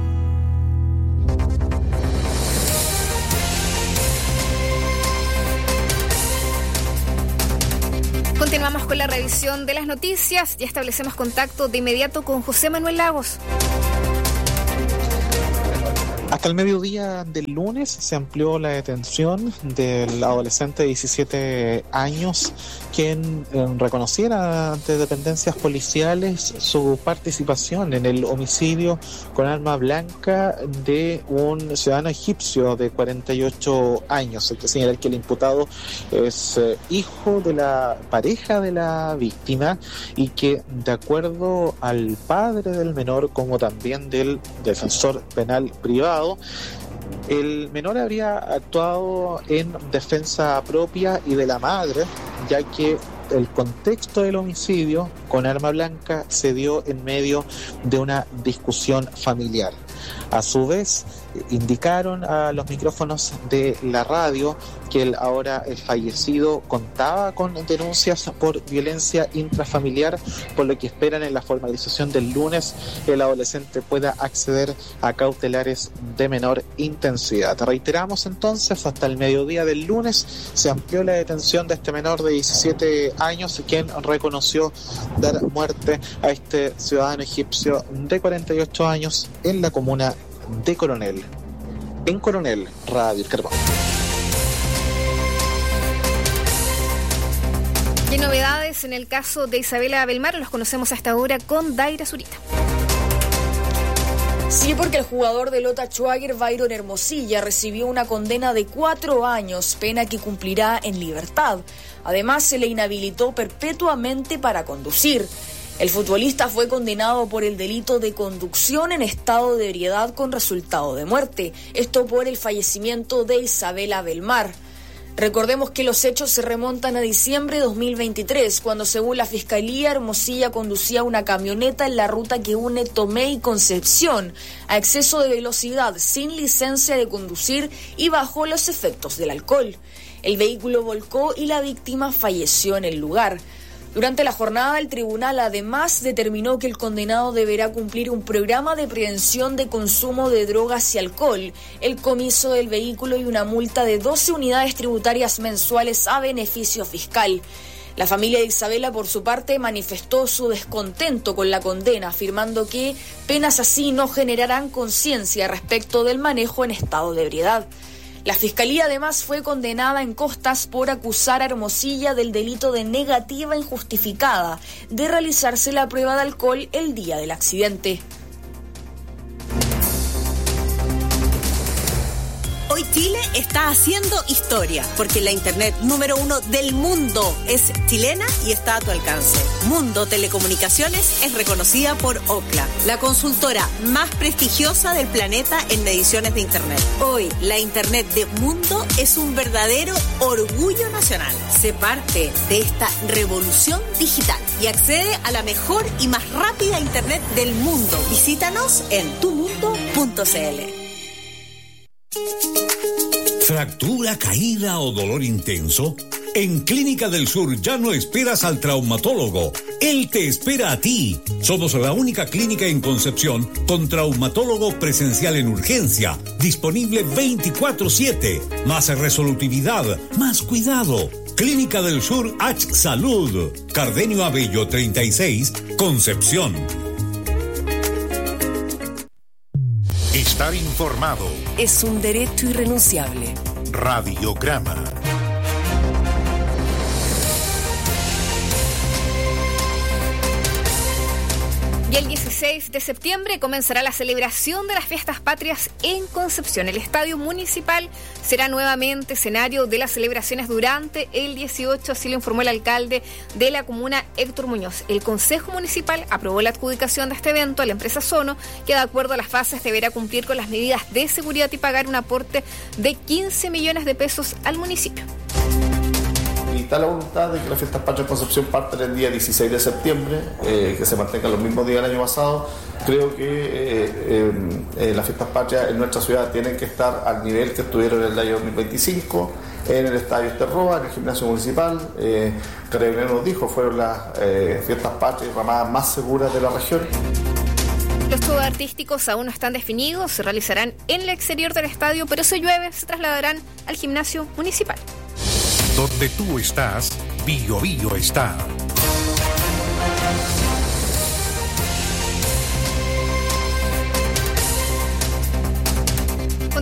Continuamos con la revisión de las noticias y establecemos contacto de inmediato con José Manuel Lagos. Hasta el mediodía del lunes se amplió la detención del adolescente de diecisiete años, quien eh, reconociera ante dependencias policiales su participación en el homicidio con arma blanca de un ciudadano egipcio de cuarenta y ocho años. Hay que señalar que el imputado es eh, hijo de la pareja de la víctima y que, de acuerdo al padre del menor como también del defensor penal privado, el menor habría actuado en defensa propia y de la madre, ya que el contexto del homicidio con arma blanca se dio en medio de una discusión familiar. A su vez, indicaron a los micrófonos de la radio que el ahora el fallecido contaba con denuncias por violencia intrafamiliar, por lo que esperan en la formalización del lunes el adolescente pueda acceder a cautelares de menor intensidad. Reiteramos entonces, hasta el mediodía del lunes se amplió la detención de este menor de diecisiete años, quien reconoció dar muerte a este ciudadano egipcio de cuarenta y ocho años en la comuna de Coronel. En Coronel, Radio El Carbón. ¿Qué novedades en el caso de Isabela Belmar? Los conocemos hasta ahora con Daira Zurita. Sí, porque el jugador de Lota Schwager, Byron Hermosilla, recibió una condena de cuatro años, pena que cumplirá en libertad. Además, se le inhabilitó perpetuamente para conducir. El futbolista fue condenado por el delito de conducción en estado de ebriedad con resultado de muerte. Esto por el fallecimiento de Isabela Belmar. Recordemos que los hechos se remontan a diciembre de dos mil veintitrés, cuando según la Fiscalía, Hermosilla conducía una camioneta en la ruta que une Tomé y Concepción a exceso de velocidad, sin licencia de conducir y bajo los efectos del alcohol. El vehículo volcó y la víctima falleció en el lugar. Durante la jornada, el tribunal además determinó que el condenado deberá cumplir un programa de prevención de consumo de drogas y alcohol, el comiso del vehículo y una multa de doce unidades tributarias mensuales a beneficio fiscal. La familia de Isabela, por su parte, manifestó su descontento con la condena, afirmando que penas así no generarán conciencia respecto del manejo en estado de ebriedad. La Fiscalía además fue condenada en Costas por acusar a Hermosilla del delito de negativa injustificada de realizarse la prueba de alcohol el día del accidente. Hoy Chile está haciendo historia, porque la internet número uno del mundo es chilena y está a tu alcance. Mundo Telecomunicaciones es reconocida por Ookla, la consultora más prestigiosa del planeta en mediciones de internet. Hoy, la internet de Mundo es un verdadero orgullo nacional. Sé parte de esta revolución digital y accede a la mejor y más rápida internet del mundo. Visítanos en tu mundo punto c l. ¿Fractura, caída o dolor intenso? En Clínica del Sur ya no esperas al traumatólogo. Él te espera a ti. Somos la única clínica en Concepción con traumatólogo presencial en urgencia, disponible veinticuatro siete. Más resolutividad, más cuidado. Clínica del Sur H Salud. Cardenio Abello treinta y seis, Concepción. Estar informado es un derecho irrenunciable. Radiograma. Y el dieciséis de septiembre comenzará la celebración de las fiestas patrias en Concepción. El estadio municipal será nuevamente escenario de las celebraciones durante el dieciocho, así lo informó el alcalde de la comuna, Héctor Muñoz. El Consejo Municipal aprobó la adjudicación de este evento a la empresa Sono, que de acuerdo a las fases deberá cumplir con las medidas de seguridad y pagar un aporte de quince millones de pesos al municipio. Y está la voluntad de que las fiestas patrias de Concepción partan el día dieciséis de septiembre, eh, que se mantengan los mismos días del año pasado. Creo que eh, eh, eh, las fiestas patrias en nuestra ciudad tienen que estar al nivel que estuvieron en el año dos mil veinticinco, en el Estadio Esterroa, en el gimnasio municipal. Eh, Carabinero nos dijo, fueron las eh, fiestas patrias ramadas más seguras de la región. Los shows artísticos aún no están definidos, se realizarán en el exterior del estadio, pero si llueve se trasladarán al gimnasio municipal. Donde tú estás, Bio Bio está.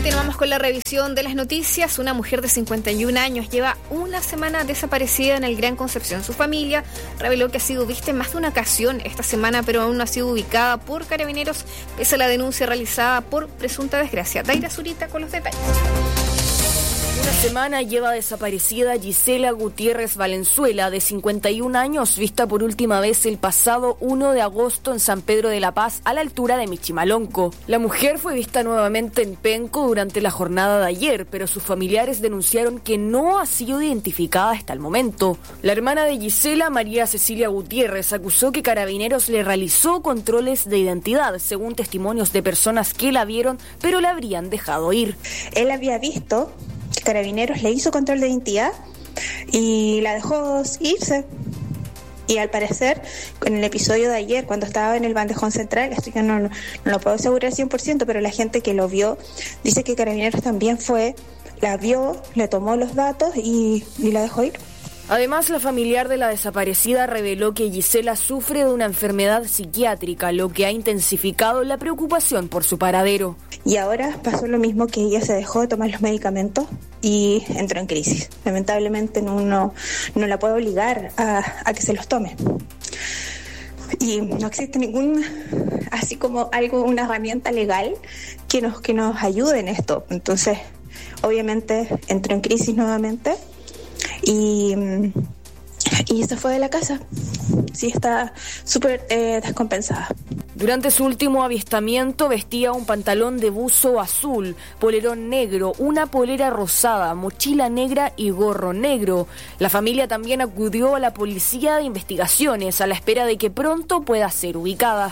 Continuamos con la revisión de las noticias. Una mujer de cincuenta y un años lleva una semana desaparecida en el Gran Concepción. Su familia reveló que ha sido vista en más de una ocasión esta semana, pero aún no ha sido ubicada por Carabineros, pese a la denuncia realizada por presunta desgracia. Daira Zurita con los detalles. Una semana lleva desaparecida Gisela Gutiérrez Valenzuela, de cincuenta y un años, vista por última vez el pasado primero de agosto en San Pedro de la Paz, a la altura de Michimalonco. La mujer fue vista nuevamente en Penco durante la jornada de ayer, pero sus familiares denunciaron que no ha sido identificada hasta el momento. La hermana de Gisela, María Cecilia Gutiérrez, acusó que Carabineros le realizó controles de identidad, según testimonios de personas que la vieron, pero la habrían dejado ir. Él había visto Carabineros le hizo control de identidad y la dejó irse. Y al parecer, en el episodio de ayer, cuando estaba en el bandejón central, esto yo no, no lo puedo asegurar cien por ciento, pero la gente que lo vio dice que Carabineros también fue, la vio, le tomó los datos y, y la dejó ir. Además, la familiar de la desaparecida reveló que Gisela sufre de una enfermedad psiquiátrica, lo que ha intensificado la preocupación por su paradero. Y ahora pasó lo mismo, que ella se dejó de tomar los medicamentos y entró en crisis. Lamentablemente no, no, no la puedo obligar a, a que se los tome. Y no existe ningún, así como algo, una herramienta legal que nos, que nos ayude en esto. Entonces, obviamente entró en crisis nuevamente. Y, y se fue de la casa. Sí, está súper eh, descompensada. Durante su último avistamiento vestía un pantalón de buzo azul, polerón negro, una polera rosada, mochila negra y gorro negro. La familia también acudió a la policía de investigaciones a la espera de que pronto pueda ser ubicada.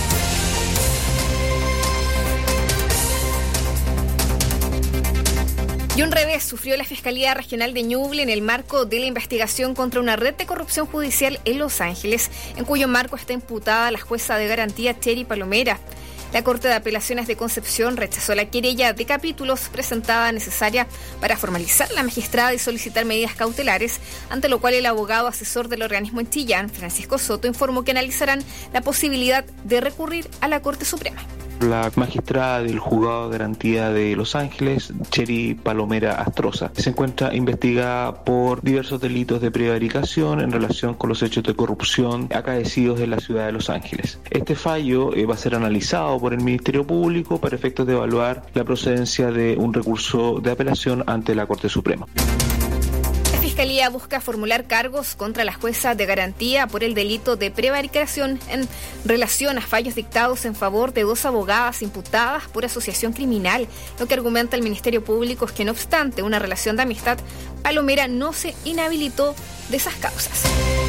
Y un revés sufrió la Fiscalía Regional de Ñuble en el marco de la investigación contra una red de corrupción judicial en Los Ángeles, en cuyo marco está imputada la jueza de garantía Cheri Palomera. La Corte de Apelaciones de Concepción rechazó la querella de capítulos presentada necesaria para formalizar la magistrada y solicitar medidas cautelares, ante lo cual el abogado asesor del organismo en Chillán, Francisco Soto, informó que analizarán la posibilidad de recurrir a la Corte Suprema. La magistrada del Juzgado de Garantía de Los Ángeles, Cheri Palomera Astroza, se encuentra investigada por diversos delitos de prevaricación en relación con los hechos de corrupción acaecidos en la ciudad de Los Ángeles. Este fallo eh, va a ser analizado por el Ministerio Público para efectos de evaluar la procedencia de un recurso de apelación ante la Corte Suprema. La Fiscalía busca formular cargos contra la jueza de garantía por el delito de prevaricación en relación a fallos dictados en favor de dos abogadas imputadas por asociación criminal. Lo que argumenta el Ministerio Público es que, no obstante una relación de amistad, Palomera no se inhabilitó de esas causas.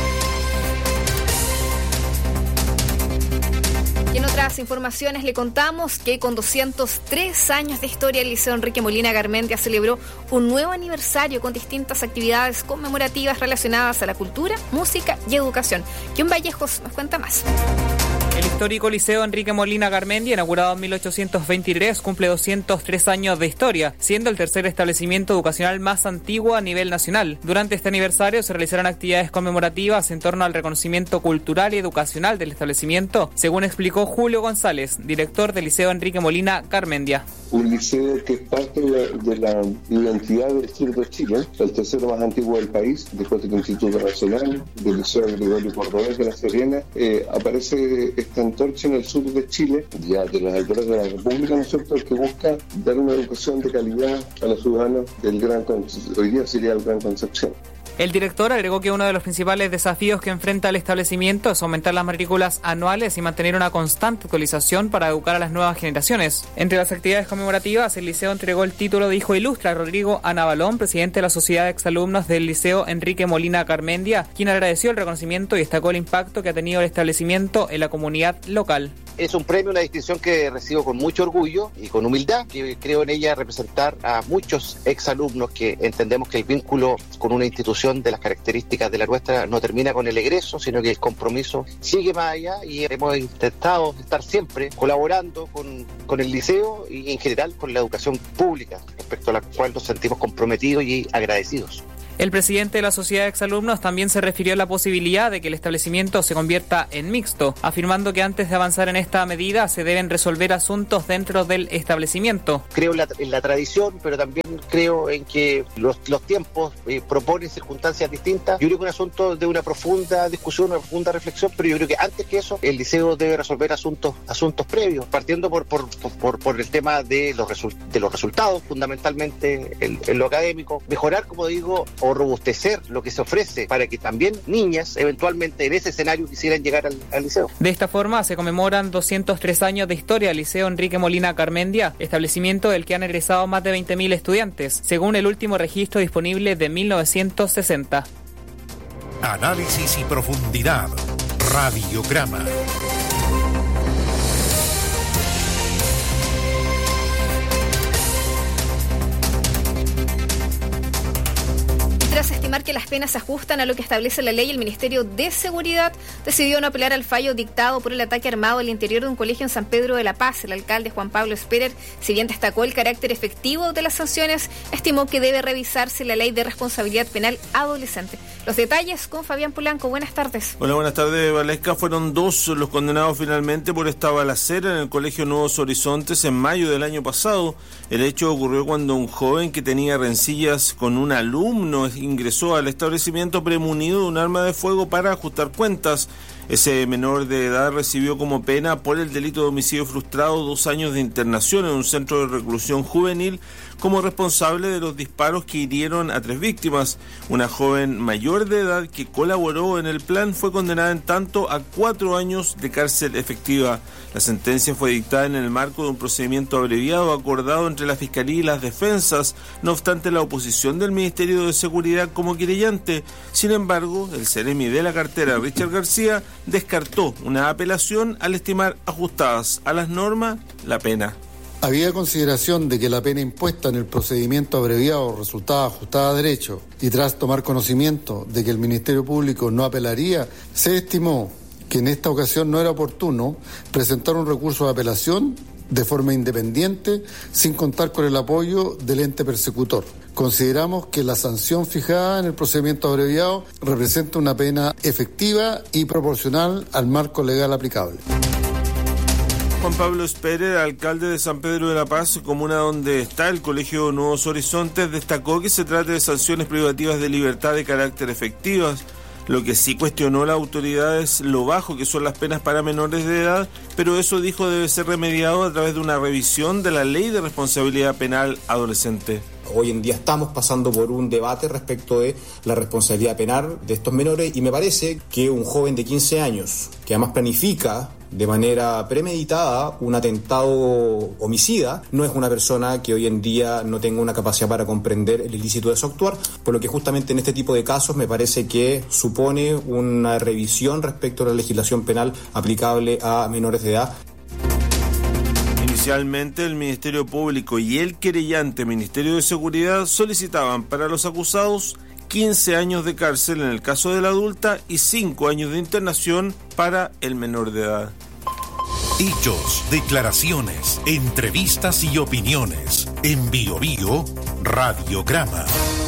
Y en otras informaciones le contamos que con doscientos tres años de historia el Liceo Enrique Molina Garmendia celebró un nuevo aniversario con distintas actividades conmemorativas relacionadas a la cultura, música y educación. John Vallejos nos cuenta más. El histórico Liceo Enrique Molina Garmendia, inaugurado en mil ochocientos veintitrés, cumple doscientos tres años de historia, siendo el tercer establecimiento educacional más antiguo a nivel nacional. Durante este aniversario se realizaron actividades conmemorativas en torno al reconocimiento cultural y educacional del establecimiento, según explicó Julio González, director del Liceo Enrique Molina Garmendia. Un liceo que es parte de la, de la identidad del sur de Chile, el tercero más antiguo del país, después del Instituto Nacional, del Liceo Gregorio Cordobés de La Serena. Eh, aparece esta antorcha en el sur de Chile, ya de las alturas de la República, ¿no es cierto?, que busca dar una educación de calidad a los ciudadanos del Gran Concepción. Hoy día sería el Gran Concepción. El director agregó que uno de los principales desafíos que enfrenta el establecimiento es aumentar las matrículas anuales y mantener una constante actualización para educar a las nuevas generaciones. Entre las actividades conmemorativas, el liceo entregó el título de Hijo Ilustre a Rodrigo Anabalón, presidente de la Sociedad de Exalumnos del Liceo Enrique Molina Garmendia, quien agradeció el reconocimiento y destacó el impacto que ha tenido el establecimiento en la comunidad local. Es un premio, una distinción que recibo con mucho orgullo y con humildad, que creo en ella representar a muchos exalumnos que entendemos que el vínculo con una institución de las características de la nuestra no termina con el egreso, sino que el compromiso sigue más allá, y hemos intentado estar siempre colaborando con, con el liceo y en general con la educación pública, respecto a la cual nos sentimos comprometidos y agradecidos. El presidente de la Sociedad de Exalumnos también se refirió a la posibilidad de que el establecimiento se convierta en mixto, afirmando que antes de avanzar en esta medida se deben resolver asuntos dentro del establecimiento. Creo en la, en la tradición, pero también creo en que los, los tiempos eh, proponen circunstancias distintas. Yo creo que es un asunto de una profunda discusión, una profunda reflexión, pero yo creo que antes que eso, el liceo debe resolver asuntos, asuntos previos, partiendo por, por, por, por el tema de los, resu- de los resultados, fundamentalmente en, en lo académico, mejorar, como digo, o robustecer lo que se ofrece para que también niñas eventualmente en ese escenario quisieran llegar al, al liceo. De esta forma se conmemoran doscientos tres años de historia del Liceo Enrique Molina Garmendia, establecimiento del que han egresado más de veinte mil estudiantes, según el último registro disponible de mil novecientos sesenta. Análisis y profundidad. Radiograma. Tras estimar que las penas se ajustan a lo que establece la ley, el Ministerio de Seguridad decidió no apelar al fallo dictado por el ataque armado al interior de un colegio en San Pedro de la Paz. El alcalde Juan Pablo Esperer, si bien destacó el carácter efectivo de las sanciones, estimó que debe revisarse la ley de responsabilidad penal adolescente. Los detalles con Fabián Polanco. Buenas tardes. Hola, buenas tardes, Valesca. Fueron dos los condenados finalmente por esta balacera en el Colegio Nuevos Horizontes en mayo del año pasado. El hecho ocurrió cuando un joven que tenía rencillas con un alumno ingresó al establecimiento premunido de un arma de fuego para ajustar cuentas. Ese menor de edad recibió como pena por el delito de homicidio frustrado dos años de internación en un centro de reclusión juvenil como responsable de los disparos que hirieron a tres víctimas. Una joven mayor de edad que colaboró en el plan fue condenada en tanto a cuatro años de cárcel efectiva. La sentencia fue dictada en el marco de un procedimiento abreviado acordado entre la Fiscalía y las defensas, no obstante la oposición del Ministerio de Seguridad como querellante. Sin embargo, el Seremi de la cartera, Richard García, descartó una apelación al estimar ajustadas a las normas la pena. Había consideración de que la pena impuesta en el procedimiento abreviado resultaba ajustada a derecho y tras tomar conocimiento de que el Ministerio Público no apelaría, se estimó que en esta ocasión no era oportuno presentar un recurso de apelación de forma independiente sin contar con el apoyo del ente persecutor. Consideramos que la sanción fijada en el procedimiento abreviado representa una pena efectiva y proporcional al marco legal aplicable. Juan Pablo Esperer, alcalde de San Pedro de la Paz, comuna donde está el Colegio Nuevos Horizontes, destacó que se trata de sanciones privativas de libertad de carácter efectivas. Lo que sí cuestionó la autoridad es lo bajo que son las penas para menores de edad, pero eso, dijo, debe ser remediado a través de una revisión de la Ley de Responsabilidad Penal Adolescente. Hoy en día estamos pasando por un debate respecto de la responsabilidad penal de estos menores y me parece que un joven de quince años, que además planifica de manera premeditada un atentado homicida, no es una persona que hoy en día no tenga una capacidad para comprender el ilícito de su actuar, por lo que justamente en este tipo de casos me parece que supone una revisión respecto a la legislación penal aplicable a menores de edad. Inicialmente, el Ministerio Público y el querellante Ministerio de Seguridad solicitaban para los acusados quince años de cárcel en el caso de la adulta y cinco años de internación para el menor de edad. Hechos, declaraciones, entrevistas y opiniones. En Bio Bio, Radiograma.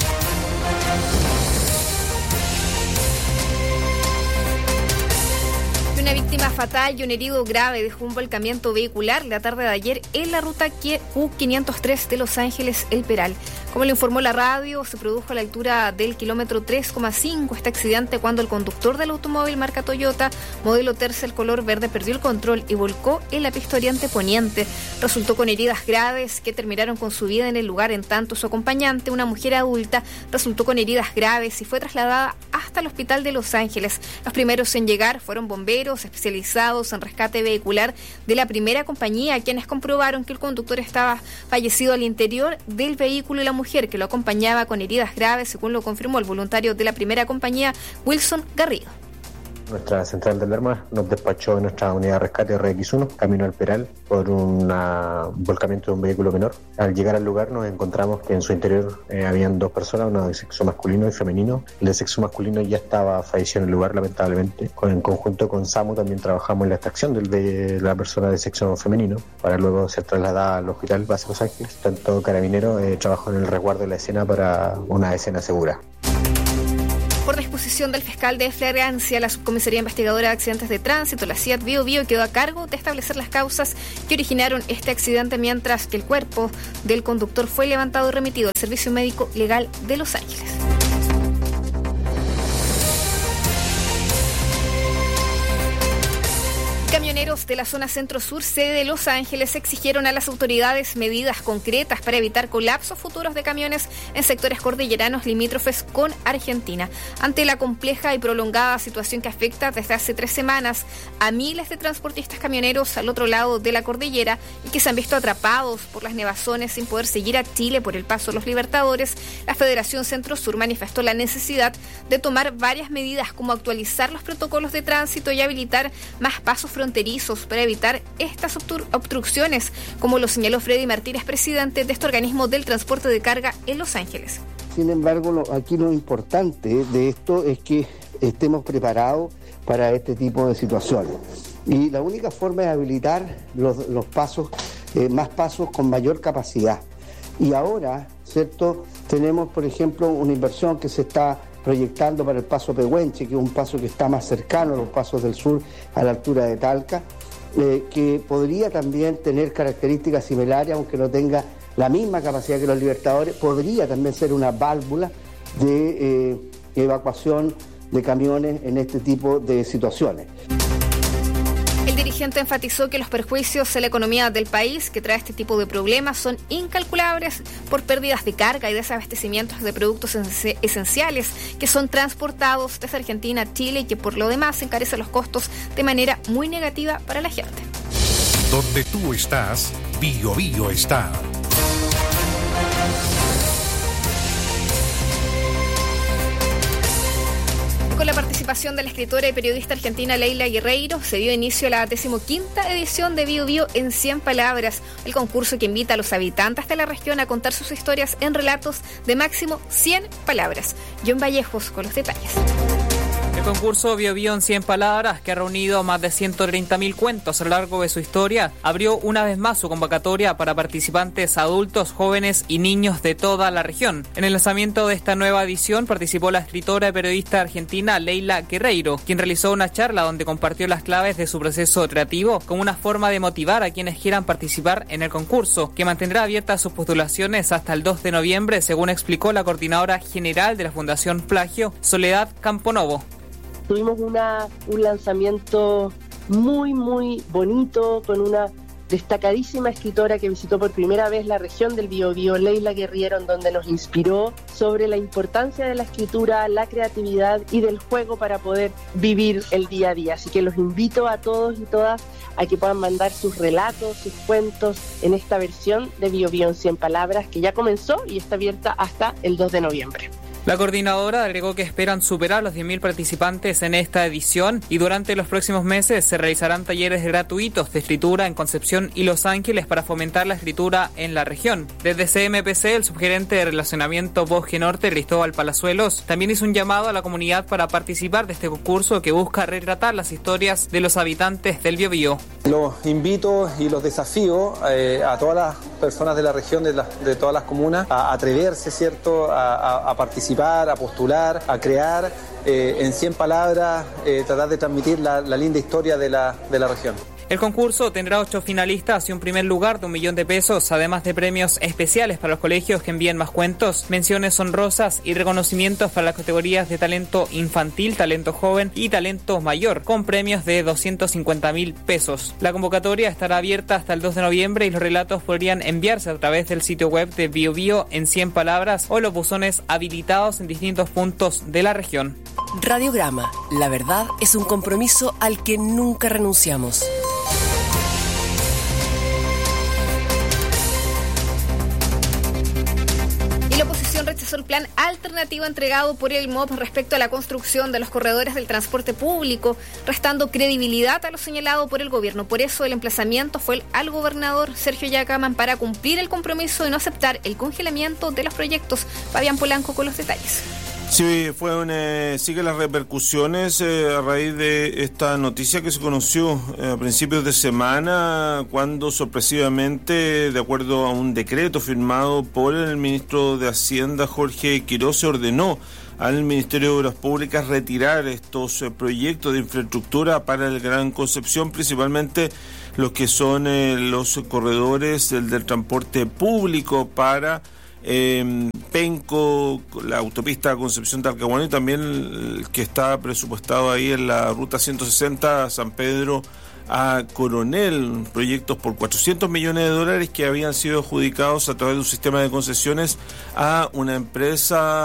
Una víctima fatal y un herido grave dejó un volcamiento vehicular la tarde de ayer en la ruta Q quinientos tres de Los Ángeles, El Peral. Como lo informó la radio, se produjo a la altura del kilómetro tres coma cinco este accidente cuando el conductor del automóvil marca Toyota, modelo Tercel color verde, perdió el control y volcó en la pista oriente poniente. Resultó con heridas graves que terminaron con su vida en el lugar, en tanto su acompañante, una mujer adulta, resultó con heridas graves y fue trasladada hasta el hospital de Los Ángeles. Los primeros en llegar fueron bomberos especializados en rescate vehicular de la primera compañía, quienes comprobaron que el conductor estaba fallecido al interior del vehículo y la mujer que lo acompañaba con heridas graves, según lo confirmó el voluntario de la primera compañía, Wilson Garrido. Nuestra central de alarma nos despachó en nuestra unidad de rescate R X uno, camino al Peral, por una, un volcamiento de un vehículo menor. Al llegar al lugar nos encontramos que en su interior eh, habían dos personas, una de sexo masculino y femenino. El de sexo masculino ya estaba fallecido en el lugar, lamentablemente. Con, en conjunto con SAMU también trabajamos en la extracción del, de la persona de sexo femenino, para luego ser trasladada al hospital Base Los Ángeles. Tanto carabinero eh, trabajó en el resguardo de la escena para una escena segura. Por disposición del fiscal de flagrancia, la Subcomisaría Investigadora de Accidentes de Tránsito, la C I A T Bío Bío, quedó a cargo de establecer las causas que originaron este accidente, mientras que el cuerpo del conductor fue levantado y remitido al Servicio Médico Legal de Los Ángeles. Camioneros de la zona centro-sur, sede de Los Ángeles, exigieron a las autoridades medidas concretas para evitar colapsos futuros de camiones en sectores cordilleranos limítrofes con Argentina. Ante la compleja y prolongada situación que afecta desde hace tres semanas a miles de transportistas camioneros al otro lado de la cordillera y que se han visto atrapados por las nevazones sin poder seguir a Chile por el paso de los Libertadores, la Federación Centro-Sur manifestó la necesidad de tomar varias medidas, como actualizar los protocolos de tránsito y habilitar más pasos fronterizos para evitar estas obstrucciones, como lo señaló Freddy Martínez, presidente de este organismo del transporte de carga en Los Ángeles. Sin embargo, lo, aquí lo importante de esto es que estemos preparados para este tipo de situaciones. Y la única forma es habilitar los, los pasos, eh, más pasos con mayor capacidad. Y ahora, ¿cierto? Tenemos, por ejemplo, una inversión que se está proyectando para el paso Pehuenche, que es un paso que está más cercano a los pasos del sur, a la altura de Talca, eh, que podría también tener características similares, aunque no tenga la misma capacidad que los Libertadores, podría también ser una válvula de eh, evacuación de camiones en este tipo de situaciones. El dirigente enfatizó que los perjuicios en la economía del país que trae este tipo de problemas son incalculables por pérdidas de carga y desabastecimientos de productos esenciales que son transportados desde Argentina a Chile y que por lo demás encarece los costos de manera muy negativa para la gente. Donde tú estás, Bío Bío está. Con la participación de la escritora y periodista argentina Leila Guerreiro, se dio inicio a la decimoquinta edición de Bío Bío en cien palabras, el concurso que invita a los habitantes de la región a contar sus historias en relatos de máximo cien palabras. John Vallejos con los detalles. El concurso Bío Bío en cien palabras, que ha reunido más de ciento treinta mil cuentos a lo largo de su historia, abrió una vez más su convocatoria para participantes adultos, jóvenes y niños de toda la región. En el lanzamiento de esta nueva edición participó la escritora y periodista argentina Leila Guerreiro, quien realizó una charla donde compartió las claves de su proceso creativo como una forma de motivar a quienes quieran participar en el concurso, que mantendrá abiertas sus postulaciones hasta el dos de noviembre, según explicó la coordinadora general de la Fundación Plagio, Soledad Camponovo. Tuvimos una, un lanzamiento muy, muy bonito con una destacadísima escritora que visitó por primera vez la región del Biobío, Leila Guerreiro, en donde nos inspiró sobre la importancia de la escritura, la creatividad y del juego para poder vivir el día a día. Así que los invito a todos y todas a que puedan mandar sus relatos, sus cuentos en esta versión de Biobío en cien palabras, que ya comenzó y está abierta hasta el dos de noviembre. La coordinadora agregó que esperan superar los diez mil participantes en esta edición y durante los próximos meses se realizarán talleres gratuitos de escritura en Concepción y Los Ángeles para fomentar la escritura en la región. Desde C M P C, el subgerente de Relacionamiento Bosque Norte, Cristóbal Palazuelos, también hizo un llamado a la comunidad para participar de este concurso que busca retratar las historias de los habitantes del Biobío. Los invito y los desafío eh, a todas las personas de la región, de, la, de todas las comunas, a atreverse, ¿cierto?, a, a, a participar, a postular, a crear eh, en cien palabras, eh, tratar de transmitir la, la linda historia de la, de la región. El concurso tendrá ocho finalistas y un primer lugar de un millón de pesos, además de premios especiales para los colegios que envíen más cuentos, menciones honrosas y reconocimientos para las categorías de talento infantil, talento joven y talento mayor, con premios de doscientos cincuenta mil pesos. La convocatoria estará abierta hasta el dos de noviembre y los relatos podrían enviarse a través del sitio web de Bío Bío en cien palabras o los buzones habilitados en distintos puntos de la región. Radiograma. La verdad es un compromiso al que nunca renunciamos. La oposición rechazó el plan alternativo entregado por el M O B respecto a la construcción de los corredores del transporte público, restando credibilidad a lo señalado por el gobierno. Por eso el emplazamiento fue al gobernador Sergio Yacaman para cumplir el compromiso de no aceptar el congelamiento de los proyectos. Fabián Polanco con los detalles. Sí, fue una, sigue las repercusiones eh, a raíz de esta noticia que se conoció eh, a principios de semana, cuando sorpresivamente, de acuerdo a un decreto firmado por el ministro de Hacienda, Jorge Quirós, se ordenó al Ministerio de Obras Públicas retirar estos eh, proyectos de infraestructura para el Gran Concepción, principalmente los que son eh, los corredores del, del transporte público para eh, Penco, la autopista Concepción-Talcahuano, y también el que está presupuestado ahí en la ruta ciento sesenta San Pedro a Coronel, proyectos por cuatrocientos millones de dólares que habían sido adjudicados a través de un sistema de concesiones a una empresa